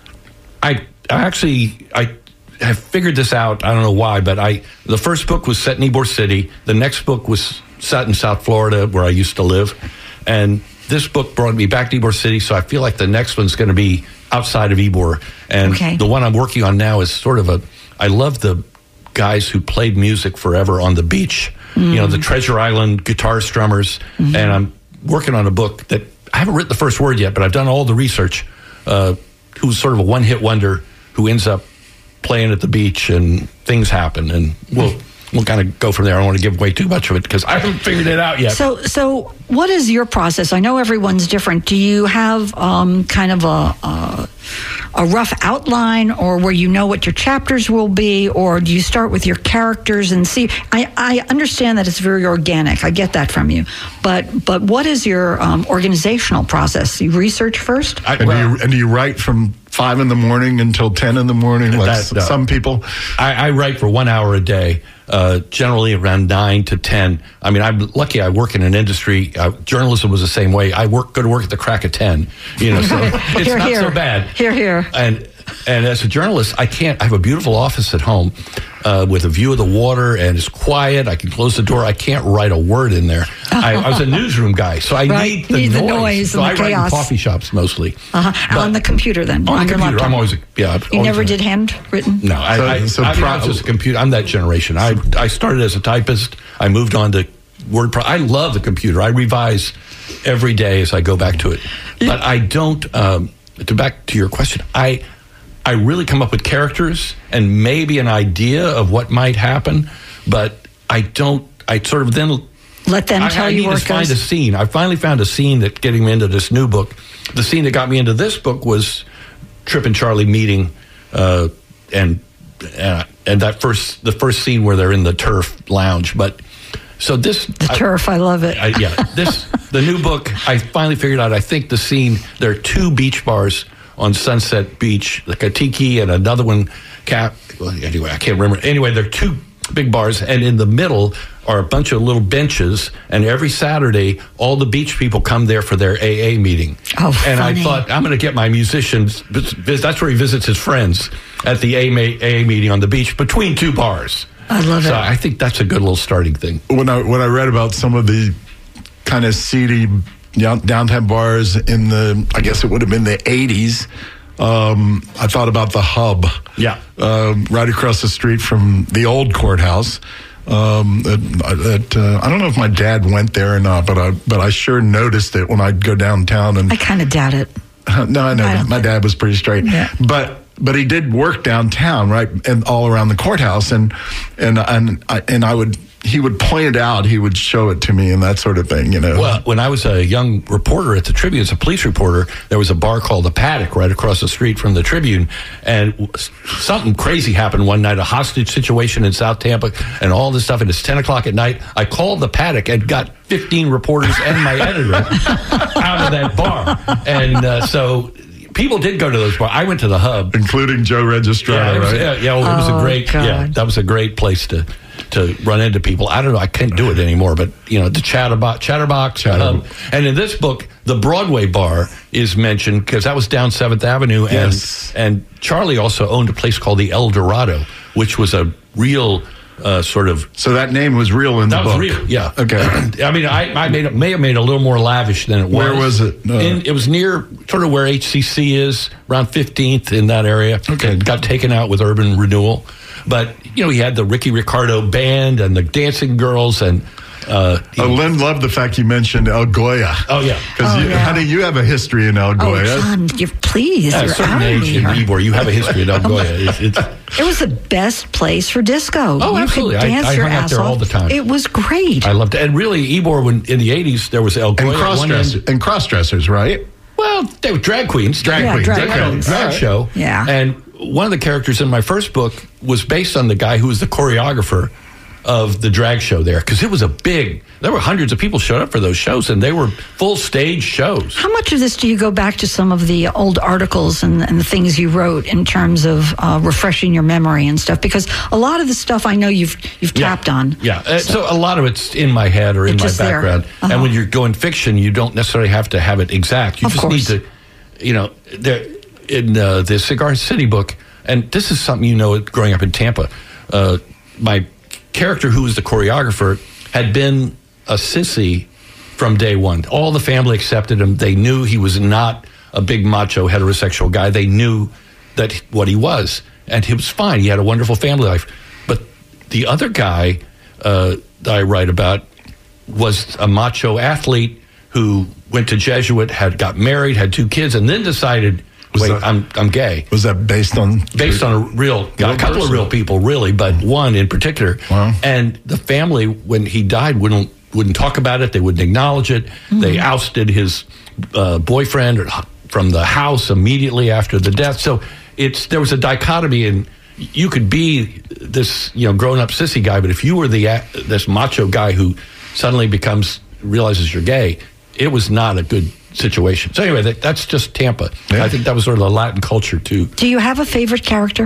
Speaker 1: I, I actually I have figured this out. I don't know why, but I the first book was set in Ybor City. The next book was set in South Florida, where I used to live, and this book brought me back to Ybor City. So I feel like the next one's going to be outside of Ybor, and
Speaker 2: Okay.
Speaker 1: the one I'm working on now is sort of a. I love the guys who played music forever on the beach. You know, the Treasure Island guitar strummers, and I'm working on a book that I haven't written the first word yet, but I've done all the research. Uh, who's sort of a one-hit wonder who ends up playing at the beach, and things happen, and we'll we'll kind of go from there. I don't want to give away too much of it because I haven't figured it out yet.
Speaker 2: So, so what is your process? I know everyone's different. Do you have um, kind of a, a a rough outline, or where you know what your chapters will be, or do you start with your characters and see? I, I understand that it's very organic. I get that from you, but but what is your um, organizational process? You research first.
Speaker 1: I,
Speaker 3: And,
Speaker 1: well,
Speaker 3: do you, and do you write from five in the morning until ten in the morning, like
Speaker 1: That-
Speaker 3: s-
Speaker 1: no.
Speaker 3: some people?
Speaker 1: I, I write for one hour a day, uh, generally around nine to ten. I mean, I'm lucky. I work in an industry. Uh, journalism was the same way. I work go to work at the crack of ten. You know, so it's
Speaker 2: Here,
Speaker 1: not
Speaker 2: here.
Speaker 1: so bad.
Speaker 2: Here, here.
Speaker 1: And and as a journalist, I can't. I have a beautiful office at home uh, with a view of the water, and it's quiet. I can close the door. I can't write a word in there. I, I was a newsroom guy, so I
Speaker 2: Right.
Speaker 1: need the
Speaker 2: Need the
Speaker 1: noise.
Speaker 2: noise
Speaker 1: so
Speaker 2: and
Speaker 1: I
Speaker 2: the
Speaker 1: write in
Speaker 2: chaos.
Speaker 1: coffee shops mostly.
Speaker 2: Uh-huh.
Speaker 1: But-
Speaker 2: On the computer, then
Speaker 1: On the
Speaker 2: your
Speaker 1: computer,
Speaker 2: laptop.
Speaker 1: I'm always yeah. I've
Speaker 2: You
Speaker 1: always
Speaker 2: never
Speaker 1: been-
Speaker 2: did handwritten.
Speaker 1: No, I,
Speaker 3: So-
Speaker 1: I,
Speaker 3: so
Speaker 1: I,
Speaker 3: pro-
Speaker 1: I was just a computer. I'm that generation. I I started as a typist. I moved on to word. Pro- I love the computer. I revise every day as I go back to it. But I don't. Um, to back to your question, I I really come up with characters and maybe an idea of what might happen, but I don't. I sort of then
Speaker 2: Let them
Speaker 1: I,
Speaker 2: tell
Speaker 1: I
Speaker 2: you
Speaker 1: need
Speaker 2: where
Speaker 1: to
Speaker 2: it
Speaker 1: find
Speaker 2: goes.
Speaker 1: a scene. I finally found a scene that getting me into this new book. The scene that got me into this book was Trip and Charlie meeting, uh, and uh, and that first the first scene where they're in the turf lounge. But so this
Speaker 2: The
Speaker 1: I-
Speaker 2: turf, I love it.
Speaker 1: I, yeah, this the new book. I finally figured out. I think the scene. There are two beach bars on Sunset Beach, like a tiki and another one. Cap. Well, anyway, I can't remember. Anyway, there are two big bars, and in the middle are a bunch of little benches. And every Saturday, all the beach people come there for their A A meeting.
Speaker 2: Oh,
Speaker 1: and
Speaker 2: funny.
Speaker 1: I thought I'm going to get my musicians. That's where he visits his friends at the A A meeting on the beach between two bars.
Speaker 2: I love
Speaker 1: so
Speaker 2: it.
Speaker 1: I think that's a good little starting thing.
Speaker 3: When I when I read about some of the kind of seedy down, downtown bars in the, I guess it would have been the eighties. Um, I thought about the Hub.
Speaker 1: Yeah.
Speaker 3: Um, right across the street from the old courthouse. Um, that, that, uh, I don't know if my dad went there or not, but I but I sure noticed it when I'd go downtown. And
Speaker 2: I kind of doubt it.
Speaker 3: no, I know
Speaker 2: I don't
Speaker 3: my
Speaker 2: think-
Speaker 3: dad was pretty straight,
Speaker 2: Yeah.
Speaker 3: but but he did work downtown, right, and all around the courthouse, and and and I, and I would he would point it out, he would show it to me, and that sort of thing, you know.
Speaker 1: Well, when I was a young reporter at the Tribune, as a police reporter, there was a bar called the Paddock right across the street from the Tribune, and w- something crazy happened one night, a hostage situation in South Tampa, and all this stuff, and it's ten o'clock at night. I called the Paddock and got fifteen reporters and my editor out of that bar, and uh, so people did go to those bars. I went to the Hub.
Speaker 3: including Joe Registrata,
Speaker 1: Yeah, it was,
Speaker 3: right?
Speaker 1: yeah, yeah, well, it was
Speaker 2: Oh,
Speaker 1: a great,
Speaker 2: God.
Speaker 1: yeah, that was a great place to to run into people. I don't know, I can't do it anymore, but you know, the Chatterbox, Chatterbox,
Speaker 3: Chatter-
Speaker 1: um, and in this book, the Broadway bar is mentioned because that was down Seventh Avenue, and
Speaker 3: Yes.
Speaker 1: and Charlie also owned a place called the El Dorado, which was a real uh, sort of.
Speaker 3: So that name was real in the
Speaker 1: That
Speaker 3: book.
Speaker 1: was real, yeah.
Speaker 3: Okay.
Speaker 1: I mean, I, I made it, may have made it a little more lavish than it was.
Speaker 3: Where was it? Uh,
Speaker 1: in, it was near sort of where H C C is, around fifteenth in that area.
Speaker 3: Okay.
Speaker 1: It got taken out with urban renewal. But, you know, he had the Ricky Ricardo band and the dancing girls and... Uh,
Speaker 3: oh, Lynn loved the fact you mentioned El Goya.
Speaker 1: Oh, yeah.
Speaker 3: Because,
Speaker 2: Oh,
Speaker 3: you,
Speaker 2: yeah.
Speaker 3: honey, you have a history in El
Speaker 2: Oh,
Speaker 3: Goya.
Speaker 2: John, you're pleased.
Speaker 1: At a
Speaker 2: You're
Speaker 1: certain
Speaker 2: out of
Speaker 1: age in
Speaker 2: here.
Speaker 1: Ybor, you have a history at El Goya. It's, it's,
Speaker 2: It was the best place for disco.
Speaker 1: Oh,
Speaker 2: you
Speaker 1: absolutely.
Speaker 2: could
Speaker 1: I-
Speaker 2: dance
Speaker 1: I
Speaker 2: your
Speaker 1: hung out
Speaker 2: ass
Speaker 1: there
Speaker 2: off.
Speaker 1: all the time.
Speaker 2: It was great.
Speaker 1: I loved it. And really, Ybor, when in the eighties, there was El Goya.
Speaker 3: And
Speaker 1: at one
Speaker 3: cross-dressers,
Speaker 1: end.
Speaker 3: and cross-dressers, right?
Speaker 1: Well, they were drag queens.
Speaker 3: Drag
Speaker 2: Yeah,
Speaker 3: queens.
Speaker 2: drag
Speaker 3: okay.
Speaker 2: queens.
Speaker 1: drag
Speaker 3: All right.
Speaker 1: show.
Speaker 2: Yeah.
Speaker 1: And one of the characters in my first book was based on the guy who was the choreographer of the drag show there, because it was a big, there were hundreds of people showed up for those shows, and they were full stage shows.
Speaker 2: How much of this do you go back to some of the old articles and, and the things you wrote in terms of uh, refreshing your memory and stuff? Because a lot of the stuff I know you've you've tapped on.
Speaker 1: Yeah, uh, so, a lot of it's in my head or in
Speaker 2: It's
Speaker 1: my
Speaker 2: just there.
Speaker 1: background.
Speaker 2: Uh-huh.
Speaker 1: And when you're going fiction, you don't necessarily have to have it exact. You
Speaker 2: Of
Speaker 1: just
Speaker 2: course.
Speaker 1: need to, you know, there in uh, the Cigar City book, and this is something you know growing up in Tampa. Uh, my character, who was the choreographer, had been a sissy from day one. All the family accepted him. They knew he was not a big macho heterosexual guy. They knew that what he was, and he was fine. He had a wonderful family life. But the other guy uh, that I write about was a macho athlete who went to Jesuit, had got married, had two kids, and then decided,
Speaker 3: Was
Speaker 1: wait,
Speaker 3: that-
Speaker 1: I'm I'm gay.
Speaker 3: Was that based on...
Speaker 1: Based on a real,
Speaker 3: Real
Speaker 1: a couple
Speaker 3: person?
Speaker 1: of real people, really, but one in particular.
Speaker 3: Wow.
Speaker 1: And the family, when he died, wouldn't wouldn't talk about it. They wouldn't acknowledge it. They ousted his uh, boyfriend from the house immediately after the death. So it's there was a dichotomy, and you could be this you know grown up sissy guy, but if you were the uh, this macho guy who suddenly becomes realizes you're gay, it was not a good situation. So anyway, that, that's just Tampa.
Speaker 3: Yeah.
Speaker 1: I think that was sort of the Latin culture too.
Speaker 2: Do you have a favorite character?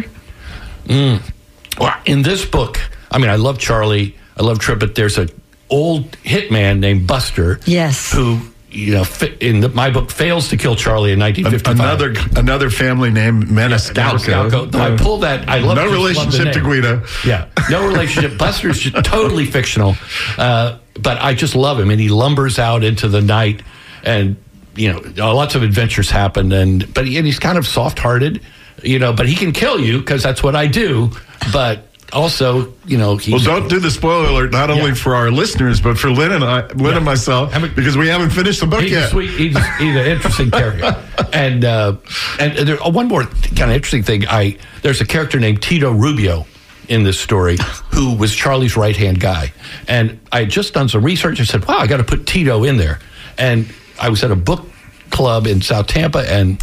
Speaker 1: Well, in this book, I mean, I love Charlie. I love Trip, but there's a old hitman named Buster.
Speaker 2: Yes.
Speaker 1: Who, you know, fi- in the, my book, fails to kill Charlie in nineteen fifty-five.
Speaker 3: Another another family named Maniscalco.
Speaker 1: Maniscalco. Though I pulled that. I love
Speaker 3: No
Speaker 1: just love the
Speaker 3: relationship to
Speaker 1: name.
Speaker 3: Guido.
Speaker 1: Yeah, no relationship. Buster's just totally fictional, uh, but I just love him, and he lumbers out into the night, and you know, lots of adventures happen, and but he, and he's kind of soft-hearted, you know, but he can kill you because that's what I do, but. Also, you know, he
Speaker 3: Well, don't do the spoiler alert, not only
Speaker 1: Yeah.
Speaker 3: for our listeners, but for Lynn and I, Lynn
Speaker 1: Yeah.
Speaker 3: and myself,
Speaker 1: I mean-
Speaker 3: because we haven't finished the book
Speaker 1: He's a
Speaker 3: yet.
Speaker 1: sweet. He's, he's an interesting character, and uh, and there, oh, one more kind of interesting thing. I there's a character named Tito Rubio in this story who was Charlie's right hand guy, and I had just done some research. I said, "Wow, I got to put Tito in there." And I was at a book club in South Tampa, and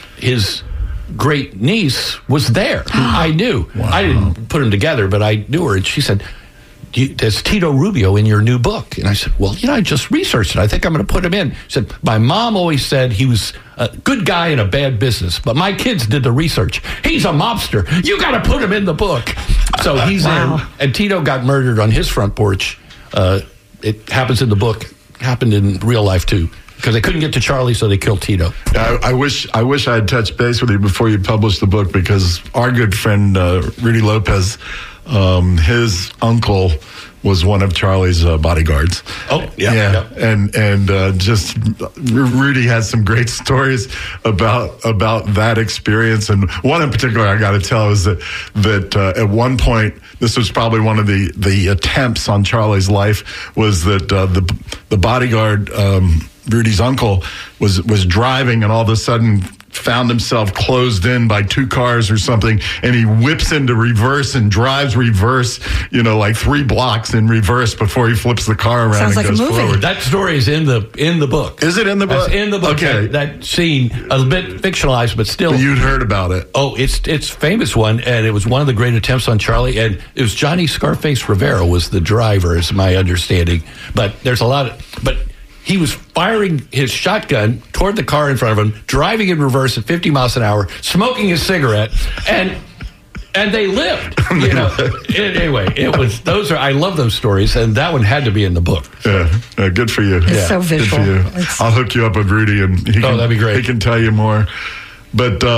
Speaker 1: his great niece was there. Who I knew. I didn't put them together, but I knew her, and she said, Do you, there's Tito Rubio in your new book. And I said, well, you know, I just researched it. I think I'm going to put him in. She said, my mom always said he was a good guy in a bad business, but my kids did the research. He's a mobster. You got to put him in the book. So he's
Speaker 2: Wow.
Speaker 1: in. And Tito got murdered on his front porch. Uh, it happens in the book. Happened in real life, too. Because they couldn't get to Charlie, so they killed Tito.
Speaker 3: I, I wish I wish I had touched base with you before you published the book, because our good friend uh, Rudy Lopez, um, his uncle was one of Charlie's uh, bodyguards.
Speaker 1: Oh, yeah,
Speaker 3: yeah,
Speaker 1: yeah.
Speaker 3: and and uh, just Rudy has some great stories about about that experience, and one in particular I got to tell is that that uh, at one point, this was probably one of the the attempts on Charlie's life, was that uh, the the bodyguard. Um, Rudy's uncle was was driving, and all of a sudden found himself closed in by two cars or something, and he whips into reverse and drives reverse, you know, like three blocks in reverse before he flips the car around
Speaker 2: Sounds
Speaker 3: and
Speaker 2: like a
Speaker 3: goes
Speaker 2: movie.
Speaker 3: forward.
Speaker 1: That story is in the in the book.
Speaker 3: Is it in the book?
Speaker 1: That's in the book.
Speaker 3: Okay.
Speaker 1: That, that scene, a bit fictionalized, but still.
Speaker 3: You'd heard about it.
Speaker 1: Oh, it's it's a famous one, and it was one of the great attempts on Charlie, and it was Johnny Scarface Rivera was the driver, is my understanding. But there's a lot of, but he was firing his shotgun toward the car in front of him, driving in reverse at fifty miles an hour, smoking his cigarette, and and they lived. You know. Anyway, it was those are I love those stories, and that one had to be in the book.
Speaker 3: Yeah, uh, good for you.
Speaker 2: It's
Speaker 3: yeah.
Speaker 2: so visual.
Speaker 3: Good for you.
Speaker 2: It's-
Speaker 3: I'll hook you up with Rudy, and he can,
Speaker 1: Oh, that'd be great.
Speaker 3: He can tell you more. But um,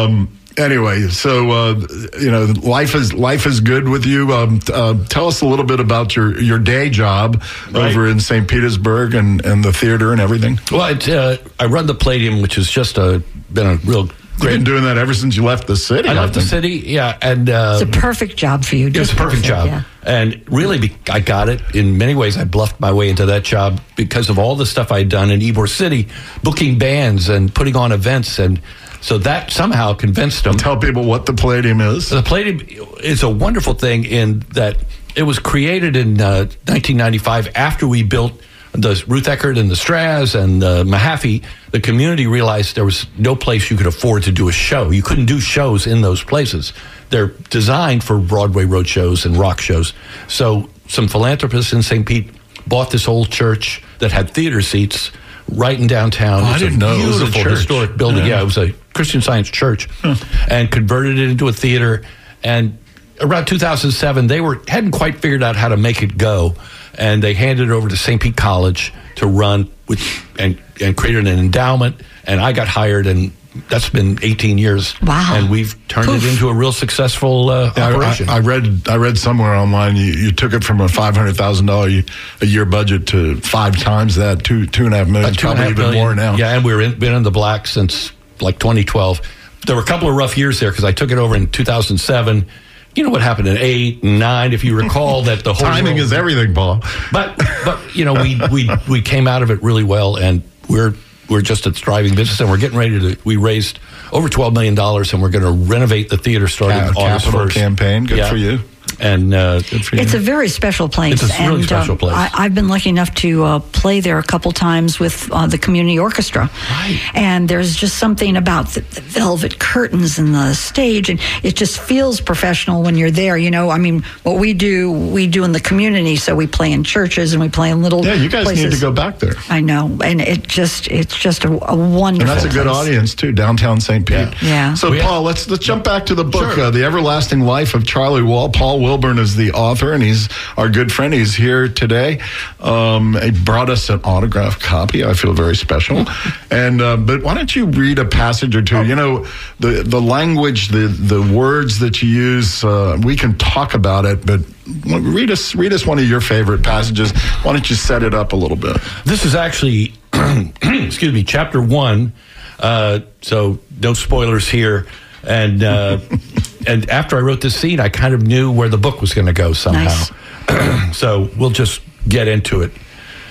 Speaker 3: Anyway, so uh, you know, life is life is good with you. Um, uh, tell us a little bit about your, your day job
Speaker 1: right.
Speaker 3: over in Saint Petersburg and, and the theater and everything.
Speaker 1: Well, it, uh, I run the Palladium, which has just a, been a real great.
Speaker 3: You've been doing that ever since you left the city.
Speaker 1: I left
Speaker 3: I
Speaker 1: the city, yeah, and uh,
Speaker 2: It's a perfect job for you.
Speaker 1: it was
Speaker 2: Just
Speaker 1: a perfect, job,
Speaker 2: yeah.
Speaker 1: and really, be, I got it. In many ways, I bluffed my way into that job because of all the stuff I'd done in Ybor City, booking bands and putting on events, and so that somehow convinced them.
Speaker 3: Tell people what the Palladium is.
Speaker 1: The Palladium is a wonderful thing in that it was created in uh, nineteen ninety-five after we built the Ruth Eckerd and the Straz and the Mahaffey. The community realized there was no place you could afford to do a show. You couldn't do shows in those places. They're designed for Broadway road shows and rock shows. So some philanthropists in Saint Pete bought this old church that had theater seats right in downtown.
Speaker 3: Oh, I didn't know it was a
Speaker 1: Beautiful
Speaker 3: church.
Speaker 1: historic building.
Speaker 3: Yeah.
Speaker 1: Yeah, it was a Christian Science church, huh. and converted it into a theater. And around two thousand seven, they were hadn't quite figured out how to make it go, and they handed it over to Saint Pete College to run, which and and created an endowment. And I got hired, and that's been eighteen years.
Speaker 2: Wow!
Speaker 1: And we've turned
Speaker 2: Poof.
Speaker 1: it into a real successful uh,
Speaker 3: Yeah,
Speaker 1: operation.
Speaker 3: I, I read I read somewhere online you, you took it from a five hundred thousand dollars a year budget to five times that, two two and a half million,
Speaker 1: Uh, two and a
Speaker 3: probably
Speaker 1: half
Speaker 3: even
Speaker 1: million.
Speaker 3: more now.
Speaker 1: Yeah, and we've in, been in the black since like twenty twelve. There were a couple of rough years there because I took it over in two thousand seven. You know what happened in eight and nine, if you recall, that the whole
Speaker 3: Timing
Speaker 1: world,
Speaker 3: is everything, Paul.
Speaker 1: But but you know we we we came out of it really well, and we're we're just a thriving business, and we're getting ready to. We raised over twelve million dollars, and we're going to renovate the theater starting
Speaker 3: Ca-
Speaker 1: August
Speaker 3: capital
Speaker 1: first.
Speaker 3: campaign. Good
Speaker 1: Yeah.
Speaker 3: for you.
Speaker 1: And uh,
Speaker 3: Good for you.
Speaker 2: It's a very special place.
Speaker 1: It's a really
Speaker 2: and,
Speaker 1: special
Speaker 2: um,
Speaker 1: place.
Speaker 2: I, I've been lucky enough to uh, play there a couple times with uh, the community orchestra.
Speaker 1: Right.
Speaker 2: And there's just something about the, the velvet curtains and the stage, and it just feels professional when you're there. You know, I mean, what we do, we do in the community. So we play in churches and we play in little
Speaker 3: yeah, you guys
Speaker 2: places.
Speaker 3: need to go back there.
Speaker 2: I know, and it just it's just a, a wonderful.
Speaker 3: And that's a good
Speaker 2: place.
Speaker 3: audience too, downtown Saint Pete.
Speaker 1: Yeah.
Speaker 2: Yeah.
Speaker 3: So,
Speaker 1: We-
Speaker 3: Paul, let's let's jump back to the book,
Speaker 1: Sure.
Speaker 3: uh, The Everlasting Life of Charlie Wall. Paul Wilburn is the author, and he's our good friend. He's here today. Um, he brought us an autographed copy. I feel very special. and uh, but why don't you read a passage or two?
Speaker 1: Oh.
Speaker 3: You know, the the language, the the words that you use. Uh, we can talk about it, but read us read us one of your favorite passages. Why don't you set it up a little bit?
Speaker 1: This is actually, excuse me, chapter one. Uh, so no spoilers here. And uh, and after I wrote this scene, I kind of knew where the book was going to go somehow.
Speaker 2: Nice.
Speaker 1: So we'll just get into it.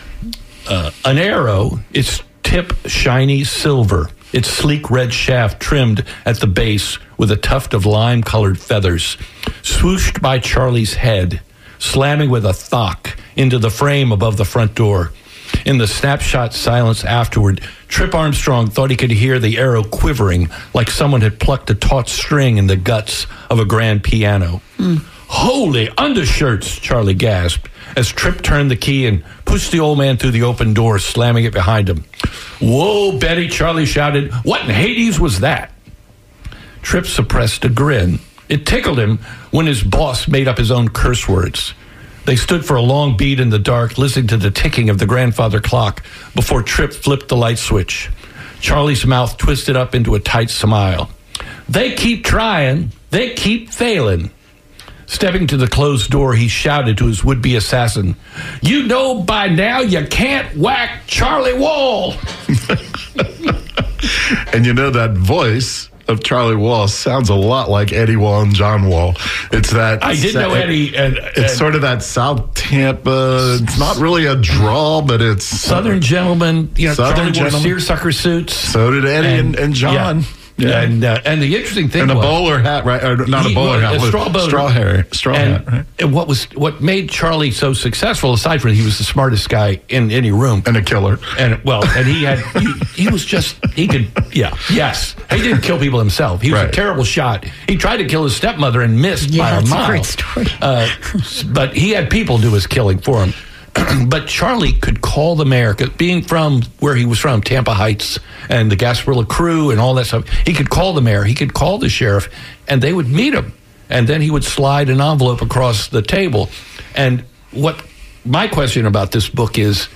Speaker 1: Uh, an arrow, its tip shiny silver, its sleek red shaft trimmed at the base with a tuft of lime-colored feathers, swooshed by Charlie's head, slamming with a thock into the frame above the front door. In the snapshot silence afterward, Trip Armstrong thought he could hear the arrow quivering like someone had plucked a taut string in the guts of a grand piano. Mm. Holy undershirts, Charlie gasped as Trip turned the key and pushed the old man through the open door, slamming it behind him. Whoa, Betty, Charlie shouted. What in Hades was that? Trip suppressed a grin. It tickled him when his boss made up his own curse words. They stood for a long beat in the dark, listening to the ticking of the grandfather clock before Trip flipped the light switch. Charlie's mouth twisted up into a tight smile. They keep trying. They keep failing. Stepping to the closed door, he shouted to his would-be assassin, "You know by now you can't whack Charlie Wall."
Speaker 3: And you know that voice of Charlie Wall sounds a lot like Eddie Wall and John Wall. It's that
Speaker 1: I did know Eddie. And, and
Speaker 3: it's sort of that South Tampa. It's not really a drawl, but it's
Speaker 1: Southern gentleman. You know,
Speaker 3: Southern
Speaker 1: Charlie wore
Speaker 3: gentleman.
Speaker 1: seersucker suits.
Speaker 3: So did Eddie and, and John.
Speaker 1: Yeah.
Speaker 3: Yeah.
Speaker 1: And uh, and the interesting thing
Speaker 3: And a
Speaker 1: was,
Speaker 3: bowler hat, right? Or not
Speaker 1: he-
Speaker 3: a bowler
Speaker 1: well,
Speaker 3: hat,
Speaker 1: a straw boater.
Speaker 3: straw hair, straw
Speaker 1: and,
Speaker 3: hat, right?
Speaker 1: and what was what made Charlie so successful, aside from he was the smartest guy in any room,
Speaker 3: And a killer.
Speaker 1: and well, and he had he, he was just he could yeah yes he didn't kill people himself. He was
Speaker 3: Right.
Speaker 1: a terrible shot. He tried to kill his stepmother and missed
Speaker 2: Yeah,
Speaker 1: by a
Speaker 2: that's a
Speaker 1: mile.
Speaker 2: great story.
Speaker 1: Uh, but he had people do his killing for him. But Charlie could call the mayor, 'cause being from where he was from, Tampa Heights, and the Gasparilla crew and all that stuff, he could call the mayor, he could call the sheriff, and they would meet him. And then he would slide an envelope across the table. And what my question about this book is,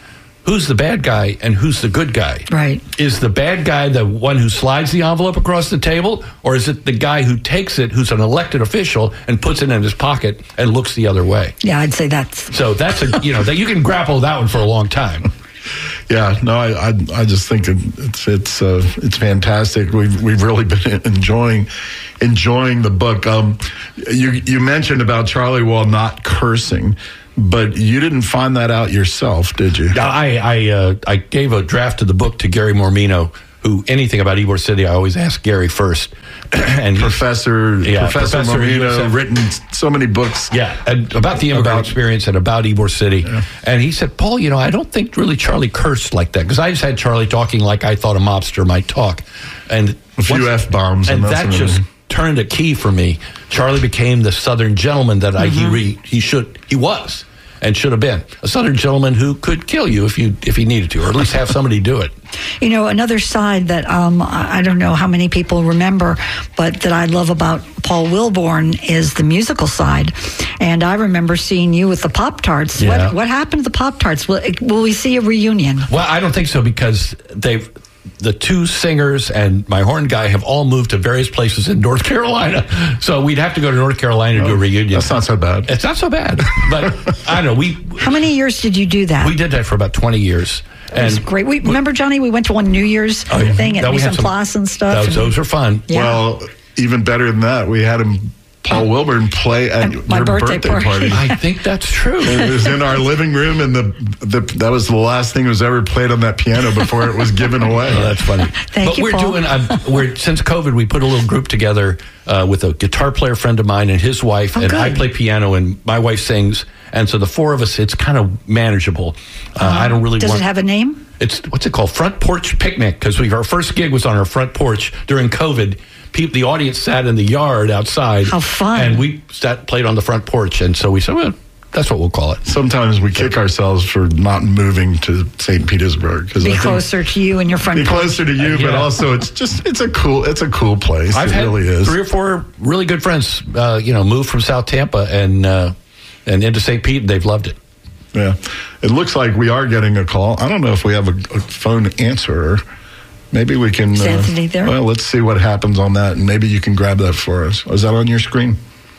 Speaker 1: who's the bad guy and who's the good guy?
Speaker 2: Right.
Speaker 1: Is the bad guy the one who slides the envelope across the table, or is it the guy who takes it, who's an elected official, and puts it in his pocket and looks the other way?
Speaker 2: Yeah, I'd say that's...
Speaker 1: So that's a, you know, that you can grapple that one for a long time.
Speaker 3: Yeah, no, I, I, I just think it's it's uh, it's fantastic. We've we've really been enjoying enjoying the book. Um, you you mentioned about Charlie Wall not cursing, but you didn't find that out yourself, did you?
Speaker 1: I I uh, I gave a draft of the book to Gary Mormino, who anything about Ybor City, I always ask Gary first. And
Speaker 3: Professor
Speaker 1: yeah,
Speaker 3: Professor,
Speaker 1: Professor
Speaker 3: Mormino, written so many books.
Speaker 1: Yeah, and about the immigrant
Speaker 3: About-
Speaker 1: experience and about Ybor City.
Speaker 3: Yeah.
Speaker 1: And he said, Paul, you know, I don't think really Charlie cursed like that, because I just had Charlie talking like I thought a mobster might talk. And
Speaker 3: A few F-bombs.
Speaker 1: And
Speaker 3: and
Speaker 1: that
Speaker 3: that's
Speaker 1: just turned a key for me. Charlie became the Southern gentleman that I, he re, he should he was and should have been. A Southern gentleman who could kill you if you if he needed to, or at least have somebody do it.
Speaker 2: You know, another side that um, I I don't know how many people remember, but that I love about Paul Wilborn is the musical side. And I remember seeing you with the Pop-Tarts.
Speaker 1: Yeah.
Speaker 2: What, what happened to the Pop-Tarts? Will, will we see a reunion?
Speaker 1: Well, I don't think so, because they've the two singers and my horn guy have all moved to various places in North Carolina. So we'd have to go to North Carolina to do a reunion.
Speaker 3: That's not so bad.
Speaker 1: It's not so bad. But I don't know. We
Speaker 2: How many years did you do that?
Speaker 1: we did that for about twenty years.
Speaker 2: It was great. We, remember, Johnny, we went to one New Year's
Speaker 1: Oh, yeah.
Speaker 2: thing at
Speaker 1: That we had
Speaker 2: Mise en
Speaker 1: some-
Speaker 2: Place and stuff.
Speaker 1: Those, those were fun.
Speaker 2: Yeah.
Speaker 3: Well, even better than that, we had him, Paul Wilburn, play at
Speaker 2: At my
Speaker 3: your
Speaker 2: birthday
Speaker 3: birthday,
Speaker 2: party.
Speaker 3: party.
Speaker 1: I think that's true.
Speaker 3: It was in our living room, and the, the that was the last thing that was ever played on that piano before it was given away.
Speaker 1: Oh, that's funny.
Speaker 2: Thank
Speaker 1: but
Speaker 2: you,
Speaker 1: we're
Speaker 2: Paul.
Speaker 1: doing. Um, we're since COVID, we put a little group together uh, with a guitar player friend of mine and his wife,
Speaker 2: Oh,
Speaker 1: and
Speaker 2: good.
Speaker 1: I play piano, and my wife sings, and so the four of us, it's kind of manageable. Uh, I don't really
Speaker 2: Does
Speaker 1: want.
Speaker 2: it have a name?
Speaker 1: It's what's it called? Front porch picnic, because we our first gig was on our front porch during COVID. People, the audience sat in the yard outside.
Speaker 2: How fun.
Speaker 1: And we sat played on the front porch, and so we said, well, that's what we'll call it.
Speaker 3: Sometimes we kick ourselves for not moving to Saint Petersburg because
Speaker 2: Be closer to you and your front
Speaker 3: Be
Speaker 2: porch.
Speaker 3: closer to you,
Speaker 1: Uh,
Speaker 3: but
Speaker 1: yeah.
Speaker 3: also it's just it's a cool it's a cool place.
Speaker 1: I've
Speaker 3: it
Speaker 1: had
Speaker 3: really is.
Speaker 1: three or four really good friends, uh, you know, move from South Tampa and uh, and into Saint Pete, and they've loved it.
Speaker 3: Yeah, it looks like we are getting a call. I don't know if we have a, a phone answerer. Maybe we can.
Speaker 2: Is Anthony there?
Speaker 3: Well, let's see what happens on that, and maybe you can grab that for us. Is that on your screen?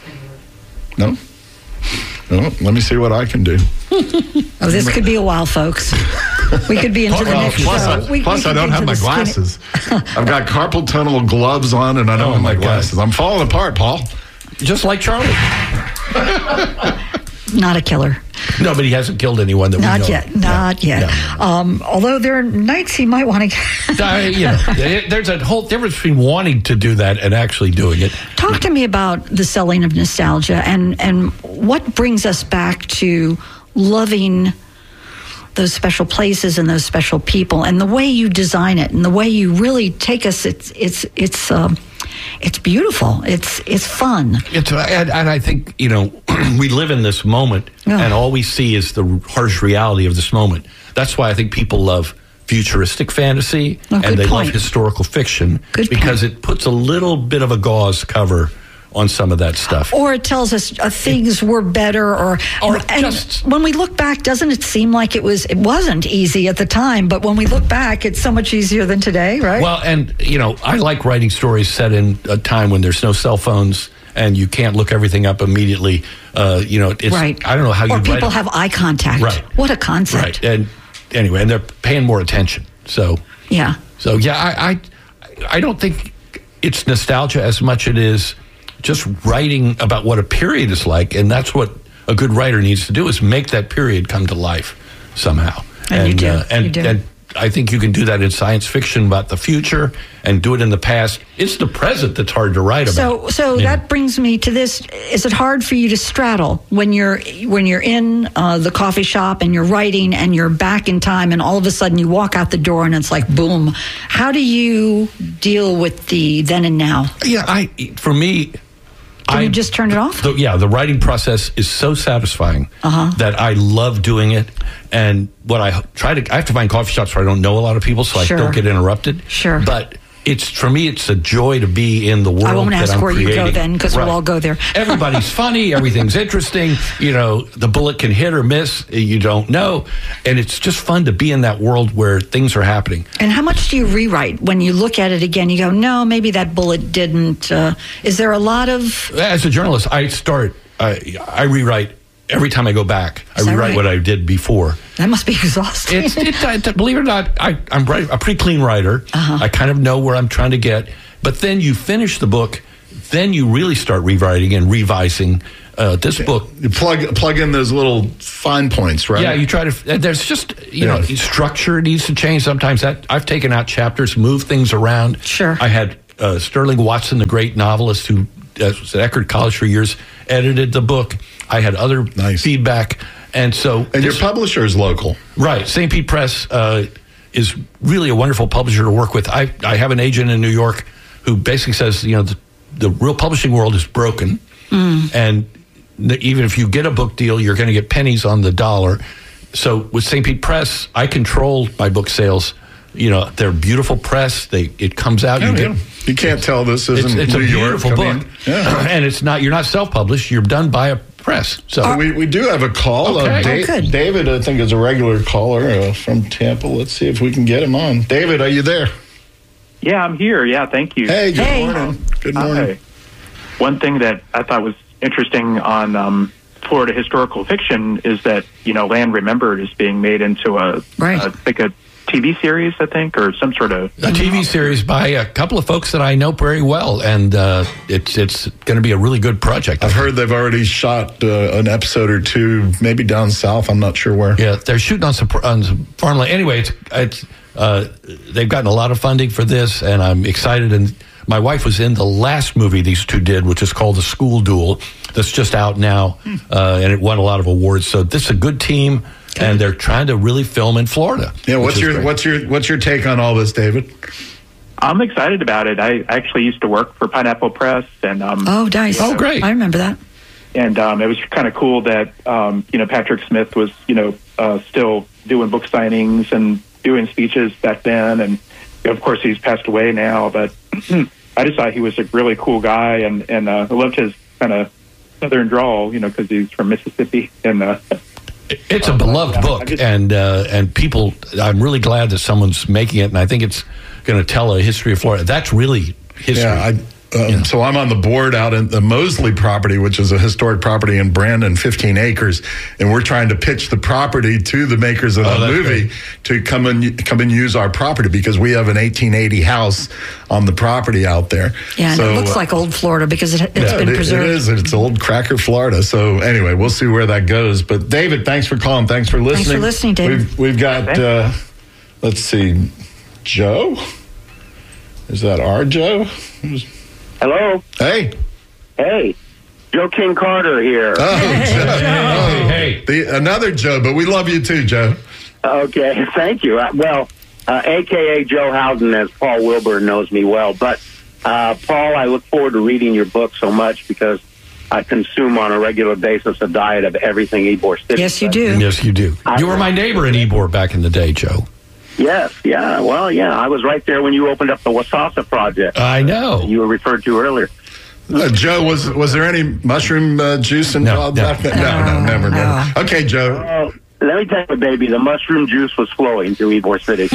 Speaker 3: No. No. Let me see what I can do.
Speaker 2: Oh, this could be a while, folks. We could be into the
Speaker 3: Well,
Speaker 2: next
Speaker 3: plus,
Speaker 2: show.
Speaker 3: I,
Speaker 2: We- we
Speaker 3: plus
Speaker 2: could
Speaker 3: I
Speaker 2: be
Speaker 3: don't have
Speaker 2: into
Speaker 3: my
Speaker 2: the skinny-
Speaker 3: glasses. I've got carpal tunnel gloves on, and I don't
Speaker 1: Oh,
Speaker 3: have my
Speaker 1: my God.
Speaker 3: glasses. I'm falling apart, Paul.
Speaker 1: Just like Charlie.
Speaker 2: Not a killer.
Speaker 1: No, but he hasn't killed anyone that we know.
Speaker 2: Not yet. Not
Speaker 1: No,
Speaker 2: yet.
Speaker 1: no, no.
Speaker 2: Um, although there are nights he might want to.
Speaker 1: Uh, you know, there- there's a whole difference between wanting to do that and actually doing it.
Speaker 2: Talk to me about the selling of nostalgia and, and what brings us back to loving those special places and those special people and the way you design it and the way you really take us. It's it's it's um, it's beautiful. It's it's fun.
Speaker 1: It's, and, and I think, you know, we live in this moment,
Speaker 2: Yeah.
Speaker 1: and all we see is the harsh reality of this moment. That's why I think people love futuristic fantasy,
Speaker 2: Oh, good
Speaker 1: and they
Speaker 2: point.
Speaker 1: love historical fiction,
Speaker 2: Good
Speaker 1: because
Speaker 2: point.
Speaker 1: it puts a little bit of a gauze cover on some of that stuff.
Speaker 2: Or it tells us uh, things were better, or
Speaker 1: Or
Speaker 2: and
Speaker 1: just-
Speaker 2: when we look back, doesn't it seem like it was? It wasn't easy at the time, but when we look back, it's so much easier than today, right?
Speaker 1: Well, and, you know, I like writing stories set in a time when there's no cell phones and you can't look everything up immediately. Uh, you know, it's,
Speaker 2: right.
Speaker 1: I don't know how you
Speaker 2: Or
Speaker 1: write
Speaker 2: people
Speaker 1: it.
Speaker 2: have eye contact.
Speaker 1: Right.
Speaker 2: What a concept.
Speaker 1: Right. And anyway, and they're paying more attention. So,
Speaker 2: Yeah.
Speaker 1: so yeah, I, I, I don't think it's nostalgia as much it is just writing about what a period is like, and that's what a good writer needs to do, is make that period come to life somehow.
Speaker 2: And you do.
Speaker 1: Uh, and,
Speaker 2: You do.
Speaker 1: and I think you can do that in science fiction about the future and do it in the past. It's the present that's hard to write about.
Speaker 2: So, so
Speaker 1: Yeah.
Speaker 2: that brings me to this: is it hard for you to straddle when you're when you're in uh, the coffee shop and you're writing and you're back in time, and all of a sudden you walk out the door and it's like boom? How do you deal with the then and now?
Speaker 1: Yeah, I for me,
Speaker 2: Can
Speaker 1: I
Speaker 2: you just turn it off?
Speaker 1: The, yeah, the writing process is so satisfying
Speaker 2: Uh-huh.
Speaker 1: that I love doing it. And what I try to, I have to find coffee shops where I don't know a lot of people, so
Speaker 2: Sure.
Speaker 1: I don't get interrupted.
Speaker 2: Sure.
Speaker 1: But it's for me, it's a joy to be in the world.
Speaker 2: I won't
Speaker 1: that
Speaker 2: ask
Speaker 1: I'm
Speaker 2: where
Speaker 1: creating.
Speaker 2: you go then, because
Speaker 1: Right.
Speaker 2: we'll all go there.
Speaker 1: Everybody's funny. Everything's interesting. You know, the bullet can hit or miss. You don't know. And it's just fun to be in that world where things are happening.
Speaker 2: And how much do you rewrite when you look at it again? You go, no, maybe that bullet didn't. Uh, is there a lot of?
Speaker 1: As a journalist, I start, I, I rewrite every time I go back. I
Speaker 2: Is that
Speaker 1: rewrite
Speaker 2: right?
Speaker 1: what I did before.
Speaker 2: That must be exhausting.
Speaker 1: It's, it, it, believe it or not, I, I'm right, a pretty clean writer.
Speaker 2: Uh-huh.
Speaker 1: I kind of know where I'm trying to get. But then you finish the book, then you really start rewriting and revising uh, this book.
Speaker 3: You plug plug in those little fine points, right?
Speaker 1: Yeah, you try to. There's just you
Speaker 3: Yeah.
Speaker 1: know structure needs to change sometimes. That I've taken out chapters, moved things around.
Speaker 2: Sure.
Speaker 1: I had uh, Sterling Watson, the great novelist who uh, was at Eckerd College for years, edited the book. I had other
Speaker 3: Nice.
Speaker 1: feedback, and so
Speaker 3: And your
Speaker 1: this-
Speaker 3: publisher is local.
Speaker 1: right, Saint Pete Press uh, is really a wonderful publisher to work with. I I have an agent in New York who basically says you know the, the real publishing world is broken, and n- even if you get a book deal, you're going to get pennies on the dollar. So with Saint Pete Press, I control my book sales. You know, they're beautiful press. They it comes out.
Speaker 3: Yeah,
Speaker 1: you
Speaker 3: yeah.
Speaker 1: get
Speaker 3: You can't tell this
Speaker 1: it's,
Speaker 3: isn't
Speaker 1: it's a
Speaker 3: New York.
Speaker 1: beautiful
Speaker 3: I
Speaker 1: book,
Speaker 3: mean, yeah.
Speaker 1: and it's not. You're not self-published. You're done by a press. So
Speaker 3: we, we do have a call.
Speaker 1: Okay.
Speaker 3: Uh, Da-
Speaker 2: Oh, good.
Speaker 3: David, I think, is a regular caller uh, from Tampa. Let's see if we can get him on. David, are you there?
Speaker 4: Yeah, I'm here. Yeah, thank you.
Speaker 3: Hey, good
Speaker 2: Hey.
Speaker 3: morning. Good morning.
Speaker 4: Hi. One thing that I thought was interesting on um, Florida historical fiction is that, you know, Land Remembered is being made into a,
Speaker 2: Right.
Speaker 4: a like a T V series, I think, or some sort of...
Speaker 1: a T V series by a couple of folks that I know very well, and uh, it's it's going to be a really good project.
Speaker 3: I've heard they've already shot uh, an episode or two, maybe down south. I'm not sure where.
Speaker 1: Yeah, they're shooting on some, on some farmland. Anyway, it's, it's uh, they've gotten a lot of funding for this, and I'm excited. And my wife was in the last movie these two did, which is called The School Duel. That's just out now, uh, and it won a lot of awards. So this is a good team, and they're trying to really film in Florida.
Speaker 3: Yeah,
Speaker 1: which
Speaker 3: what's
Speaker 1: is
Speaker 3: your
Speaker 1: great.
Speaker 3: what's your what's your take on all this, David?
Speaker 4: I'm excited about it. I actually used to work for Pineapple Press, and um,
Speaker 2: Oh, nice.
Speaker 1: Oh, great.
Speaker 2: I remember that.
Speaker 4: and um, it was kind of cool that um, you know Patrick Smith was you know uh, still doing book signings and doing speeches back then, and of course he's passed away now. But I just thought he was a really cool guy, and and uh, I loved his kind of southern drawl, you know, because he's from Mississippi, and uh,
Speaker 1: It's a beloved
Speaker 4: yeah,
Speaker 1: book,
Speaker 4: I just-
Speaker 1: and uh, and people. I'm really glad that someone's making it, and I think it's going to tell a history of Florida. That's really history.
Speaker 3: Yeah, I, um,
Speaker 1: Yeah.
Speaker 3: so I'm on the board out in the Mosley property, which is a historic property in Brandon, fifteen acres, and we're trying to pitch the property to the makers of
Speaker 1: Oh,
Speaker 3: the
Speaker 1: that's
Speaker 3: movie
Speaker 1: great.
Speaker 3: to come and come and use our property because we have an eighteen eighty house on the property out there.
Speaker 2: Yeah, and
Speaker 3: So,
Speaker 2: it looks
Speaker 3: uh,
Speaker 2: like old Florida because it, it's
Speaker 3: yeah,
Speaker 2: been
Speaker 3: it-
Speaker 2: preserved.
Speaker 3: It is. It's old Cracker, Florida. So anyway, we'll see where that goes. But David, thanks for calling. Thanks for listening.
Speaker 2: Thanks for listening, David.
Speaker 3: We've, we've got,
Speaker 4: Thanks.
Speaker 3: uh, let's see, Joe? Is that our Joe? Who's-
Speaker 5: Hello.
Speaker 3: Hey.
Speaker 5: Hey. Joe King Carter here.
Speaker 3: Oh, Joe.
Speaker 1: Hey, hey.
Speaker 3: The, another Joe, but we love you too, Joe.
Speaker 5: Okay. Thank you. Uh, well, uh, A K A Joe Howden, as Paul Wilbur knows me well. But, uh, Paul, I look forward to reading your book so much because I consume on a regular basis a diet of everything Ybor City.
Speaker 2: Yes, you do.
Speaker 1: Yes, you do. You were my neighbor in Ybor back in the day, Joe.
Speaker 5: Yes. Yeah. Well, yeah. I was right there when you opened up the Wasasa project
Speaker 1: I know.
Speaker 5: you were referred to earlier.
Speaker 3: Uh, Joe, was was there any mushroom uh, juice involved
Speaker 1: no.
Speaker 3: back then? No, no, never, never. Okay, Joe.
Speaker 5: Oh, let me tell you, baby, the mushroom juice was flowing through Ybor City,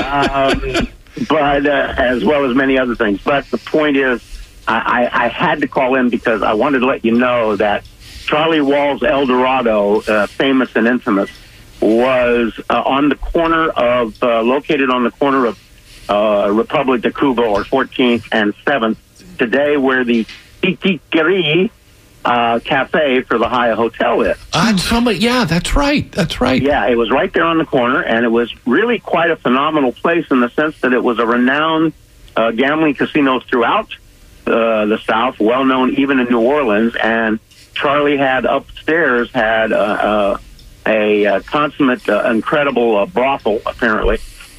Speaker 5: um, but uh, as well as many other things. But the point is, I, I, I had to call in because I wanted to let you know that Charlie Wall's El Dorado, uh, famous and infamous, was uh, on the corner of, uh, located on the corner of uh, Republic de Cuba or fourteenth and seventh, today where the Titiquiri uh, Cafe for the Hyatt Hotel is.
Speaker 1: Uh, somebody, yeah, that's right. That's right.
Speaker 5: Yeah, it was right there on the corner, and it was really quite a phenomenal place in the sense that it was a renowned uh, gambling casinos throughout uh, the South, well known even in New Orleans. And Charlie had upstairs had uh, uh, a, a consummate, uh, incredible uh, brothel, apparently.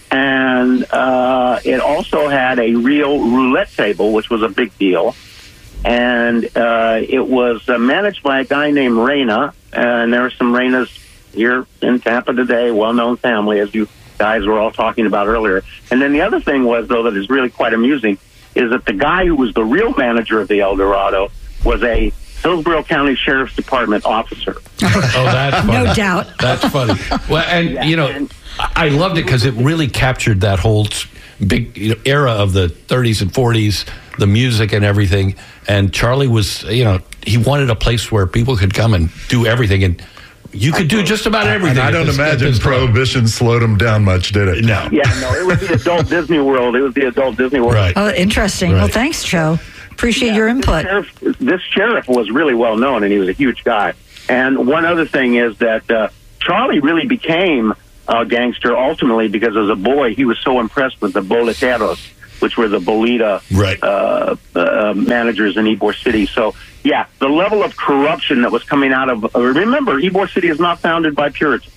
Speaker 5: And uh, it also had a real roulette table, which was a big deal. And uh, it was uh, managed by a guy named Reyna, and there are some Reynas here in Tampa today, well-known family, as you guys were all talking about earlier. And then the other thing was, though, that is really quite amusing, is that the guy who was the real manager of the El Dorado was a Hillsborough County Sheriff's Department officer.
Speaker 1: Oh, that's funny.
Speaker 2: No doubt.
Speaker 1: That's funny. Well, and,
Speaker 5: Yeah,
Speaker 1: you know,
Speaker 5: and-
Speaker 1: I loved it because it really captured that whole big you know, era of the thirties and forties, the music and everything. And Charlie was, you know, he wanted a place where people could come and do everything. And you could do just about everything.
Speaker 3: And I
Speaker 1: at
Speaker 3: don't
Speaker 1: this- at
Speaker 3: imagine
Speaker 1: this club.
Speaker 3: Prohibition slowed him down much, did it?
Speaker 1: No.
Speaker 5: Yeah, no, it was the adult Disney World. It was the adult Disney World.
Speaker 1: Right.
Speaker 2: Oh, interesting. Well,
Speaker 1: Right.
Speaker 2: thanks, Joe. Appreciate
Speaker 5: Yeah,
Speaker 2: your
Speaker 5: this
Speaker 2: input.
Speaker 5: sheriff, this sheriff was really well known, and he was a huge guy. And one other thing is that uh, Charlie really became a gangster ultimately because as a boy he was so impressed with the boleteros, which were the bolita
Speaker 1: Right.
Speaker 5: uh, uh, managers in Ybor City. So, yeah, the level of corruption that was coming out of... Uh, remember, Ybor City is not founded by Puritans.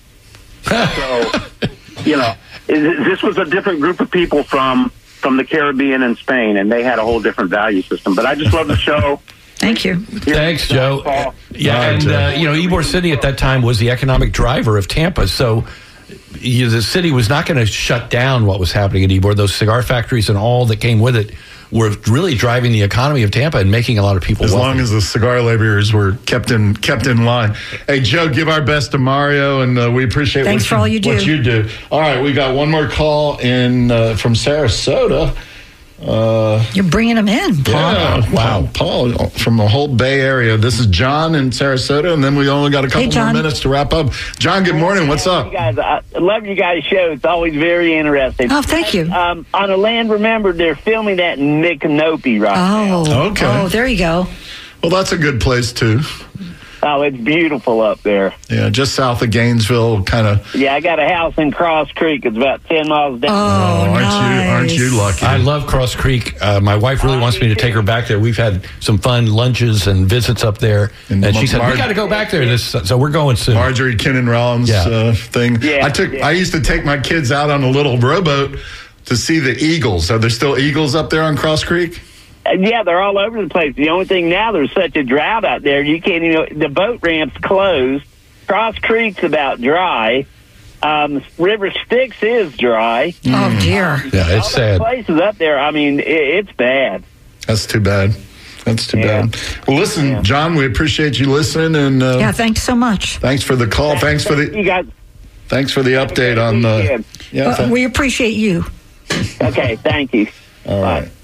Speaker 5: So, you know, it, this was a different group of people from... from the Caribbean and Spain, and they had a whole different value system. But I just love the show.
Speaker 2: Thank you.
Speaker 1: Thanks, Joe.
Speaker 5: Paul.
Speaker 1: Yeah,
Speaker 3: All right,
Speaker 1: and
Speaker 3: Joe.
Speaker 1: uh, you know, Ybor City at that time was the economic driver of Tampa. So you, the city was not going to shut down what was happening at Ybor. Those cigar factories and all that came with it were really driving the economy of Tampa and making a lot of people
Speaker 3: As
Speaker 1: wealthy.
Speaker 3: long as the cigar laborers were kept in kept in line. Hey, Joe, give our best to Mario, and uh, we appreciate
Speaker 2: Thanks
Speaker 3: what
Speaker 2: for all you do.
Speaker 3: What you do. All right, we got one more call in uh, from Sarasota. Uh,
Speaker 2: You're bringing them in, Paul.
Speaker 3: yeah, wow, Paul from the whole Bay Area. This is John in Sarasota, and then we only got a couple
Speaker 2: Hey,
Speaker 3: more
Speaker 2: John.
Speaker 3: minutes to wrap up. John, good morning. What's up?
Speaker 6: You guys, I love you guys' show. It's always very interesting.
Speaker 2: Oh, thank you.
Speaker 6: Um, on a Land Remembered, they're filming that in Micanopy right now.
Speaker 2: Oh,
Speaker 3: Okay.
Speaker 2: Oh, there you go.
Speaker 3: Well, that's a good place too.
Speaker 6: Oh, it's beautiful up there.
Speaker 3: Yeah, just south of Gainesville, kind of.
Speaker 6: Yeah, I got a house in Cross Creek. It's about ten miles down.
Speaker 2: Oh,
Speaker 3: aren't
Speaker 2: nice.
Speaker 3: you? Aren't you lucky?
Speaker 1: I love Cross Creek. Uh, my wife really wants me to take her back there. We've had some fun lunches and visits up there,
Speaker 3: And
Speaker 1: and, she said
Speaker 3: Mar-
Speaker 1: we got to go back there. This, so we're going soon.
Speaker 3: Marjorie Kinnan Rollins
Speaker 1: Yeah.
Speaker 3: uh, thing.
Speaker 6: Yeah,
Speaker 3: I took.
Speaker 6: yeah.
Speaker 3: I used to take my kids out on a little rowboat to see the eagles. Are there still eagles up there on Cross Creek?
Speaker 6: And yeah, they're all over the place. The only thing now, there's such a drought out there. You can't even. The boat ramp's closed. Cross Creek's about dry. Um, River Styx is dry.
Speaker 2: Oh, dear.
Speaker 1: Yeah, it's
Speaker 6: all those
Speaker 1: sad.
Speaker 6: places up there. I mean, it, it's bad.
Speaker 3: That's too bad. That's too
Speaker 6: Yeah.
Speaker 3: bad. Well, listen,
Speaker 6: Yeah.
Speaker 3: John, we appreciate you listening, and uh,
Speaker 2: Yeah, thanks so much.
Speaker 3: thanks for the call. Thanks for the
Speaker 6: You guys.
Speaker 3: thanks for the update on the.
Speaker 6: weekend.
Speaker 3: Yeah,
Speaker 2: Uh,
Speaker 3: th-
Speaker 2: we appreciate you.
Speaker 6: Okay, thank you.
Speaker 3: all
Speaker 6: Bye.
Speaker 3: right.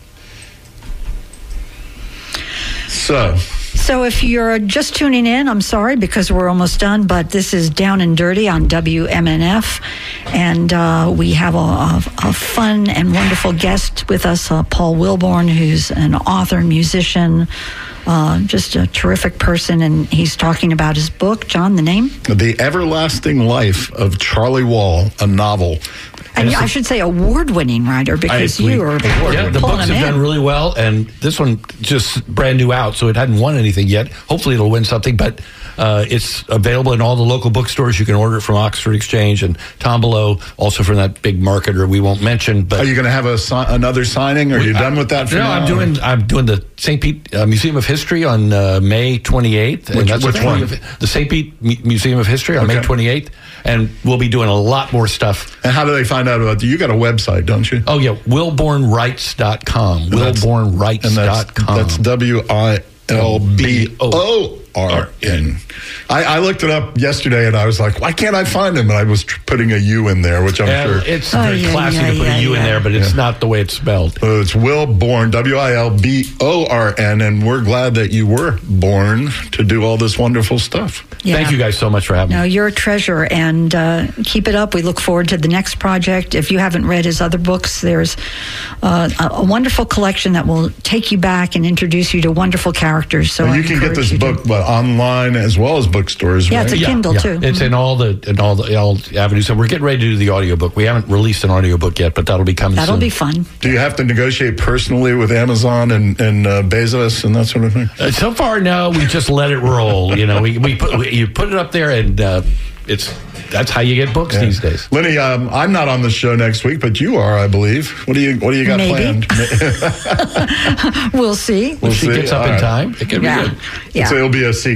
Speaker 3: So,
Speaker 2: So if you're just tuning in, I'm sorry because we're almost done, but this is Down and Dirty on W M N F. And uh, we have a, a, a fun and wonderful guest with us, uh, Paul Wilborn, who's an author, musician, uh, just a terrific person. And he's talking about his book. John, the name?
Speaker 3: The Everlasting Life of Charlie Wall, a novel.
Speaker 2: And I should say award-winning writer because
Speaker 1: I-
Speaker 2: you
Speaker 1: we-
Speaker 2: are
Speaker 1: yeah, the
Speaker 2: pulling
Speaker 1: books
Speaker 2: them
Speaker 1: have
Speaker 2: in.
Speaker 1: done really well, and this one just brand new out, so it hadn't won anything yet. Hopefully, it'll win something, but uh, it's available in all the local bookstores. You can order it from Oxford Exchange and Tombolo, also from that big marketer we won't mention. But
Speaker 3: Are you going to have a si- another signing? Or are you done with that? For
Speaker 1: no,
Speaker 3: now?
Speaker 1: I'm doing I'm doing the Saint Pete uh, Museum of History on uh, May twenty-eighth.
Speaker 3: Which-
Speaker 1: and
Speaker 3: which
Speaker 1: the
Speaker 3: one?
Speaker 1: Of, the Saint Pete Mu- Museum of History on
Speaker 3: Okay.
Speaker 1: May twenty-eighth, and we'll be doing a lot more stuff.
Speaker 3: And how do they find out about you? You got a website, don't you?
Speaker 1: Oh yeah, wilborn rights dot com.
Speaker 3: that's-
Speaker 1: wilborn rights
Speaker 3: And that's,
Speaker 1: dot com.
Speaker 3: that's W I L B O R N. I, I looked it up yesterday and I was like, why can't I find him? And I was tr- putting a U in there, which I'm
Speaker 1: Yeah,
Speaker 3: sure.
Speaker 1: it's
Speaker 2: Oh,
Speaker 1: very
Speaker 2: yeah,
Speaker 1: classy
Speaker 2: yeah,
Speaker 1: to put
Speaker 2: yeah,
Speaker 1: a U in
Speaker 2: yeah.
Speaker 1: there, but it's not the way it's spelled.
Speaker 3: Uh, it's Will Born, W I L B O R N, and we're glad that you were born to do all this wonderful stuff.
Speaker 2: Yeah.
Speaker 1: Thank you guys so much for having
Speaker 2: No,
Speaker 1: me.
Speaker 2: you're a treasure, and uh, keep it up. We look forward to the next project. If you haven't read his other books, there's uh, a, a wonderful collection that will take you back and introduce you to wonderful characters. So
Speaker 3: Well,
Speaker 2: I
Speaker 3: you can get
Speaker 2: encourage
Speaker 3: this
Speaker 2: you to-
Speaker 3: book what, online as well as bookstores,
Speaker 2: Yeah,
Speaker 3: right?
Speaker 2: it's a Kindle, too.
Speaker 1: It's in all the in all the all avenues. So we're getting ready to do the audiobook. We haven't released an audiobook yet, but that'll be coming
Speaker 2: That'll
Speaker 1: soon.
Speaker 2: be fun.
Speaker 3: Do you have to negotiate personally with Amazon and, and uh, Bezos and that sort of thing?
Speaker 1: Uh, so far, no. We just let it roll. You know, we, we put we, you put it up there, and uh, it's that's how you get books
Speaker 3: Yeah.
Speaker 1: these days.
Speaker 3: Lenny, um, I'm not on the show next week, but you are, I believe. What do you What do you got
Speaker 2: Maybe.
Speaker 3: planned?
Speaker 2: We'll see.
Speaker 3: We'll
Speaker 1: If she
Speaker 3: see.
Speaker 1: gets up
Speaker 3: All
Speaker 1: in
Speaker 3: right.
Speaker 1: time, it could
Speaker 2: Yeah.
Speaker 1: be good.
Speaker 2: Yeah.
Speaker 3: So it'll be a secret.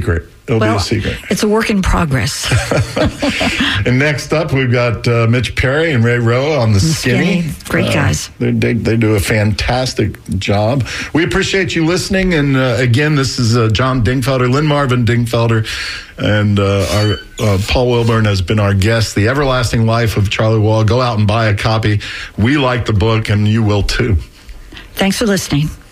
Speaker 3: It'll
Speaker 2: well,
Speaker 3: be a secret.
Speaker 2: It's a work in progress.
Speaker 3: And next up, we've got uh, Mitch Perry and Ray Rowe on the Skinny.
Speaker 2: Skinny. Great
Speaker 3: Uh,
Speaker 2: guys.
Speaker 3: They, they, they do a fantastic job. We appreciate you listening. And uh, again, this is uh, John Dingfelder, Lynn Marvin Dingfelder, and uh, our uh, Paul Wilburn has been our guest. The Everlasting Life of Charlie Wall. Go out and buy a copy. We like the book, and you will too.
Speaker 2: Thanks for listening.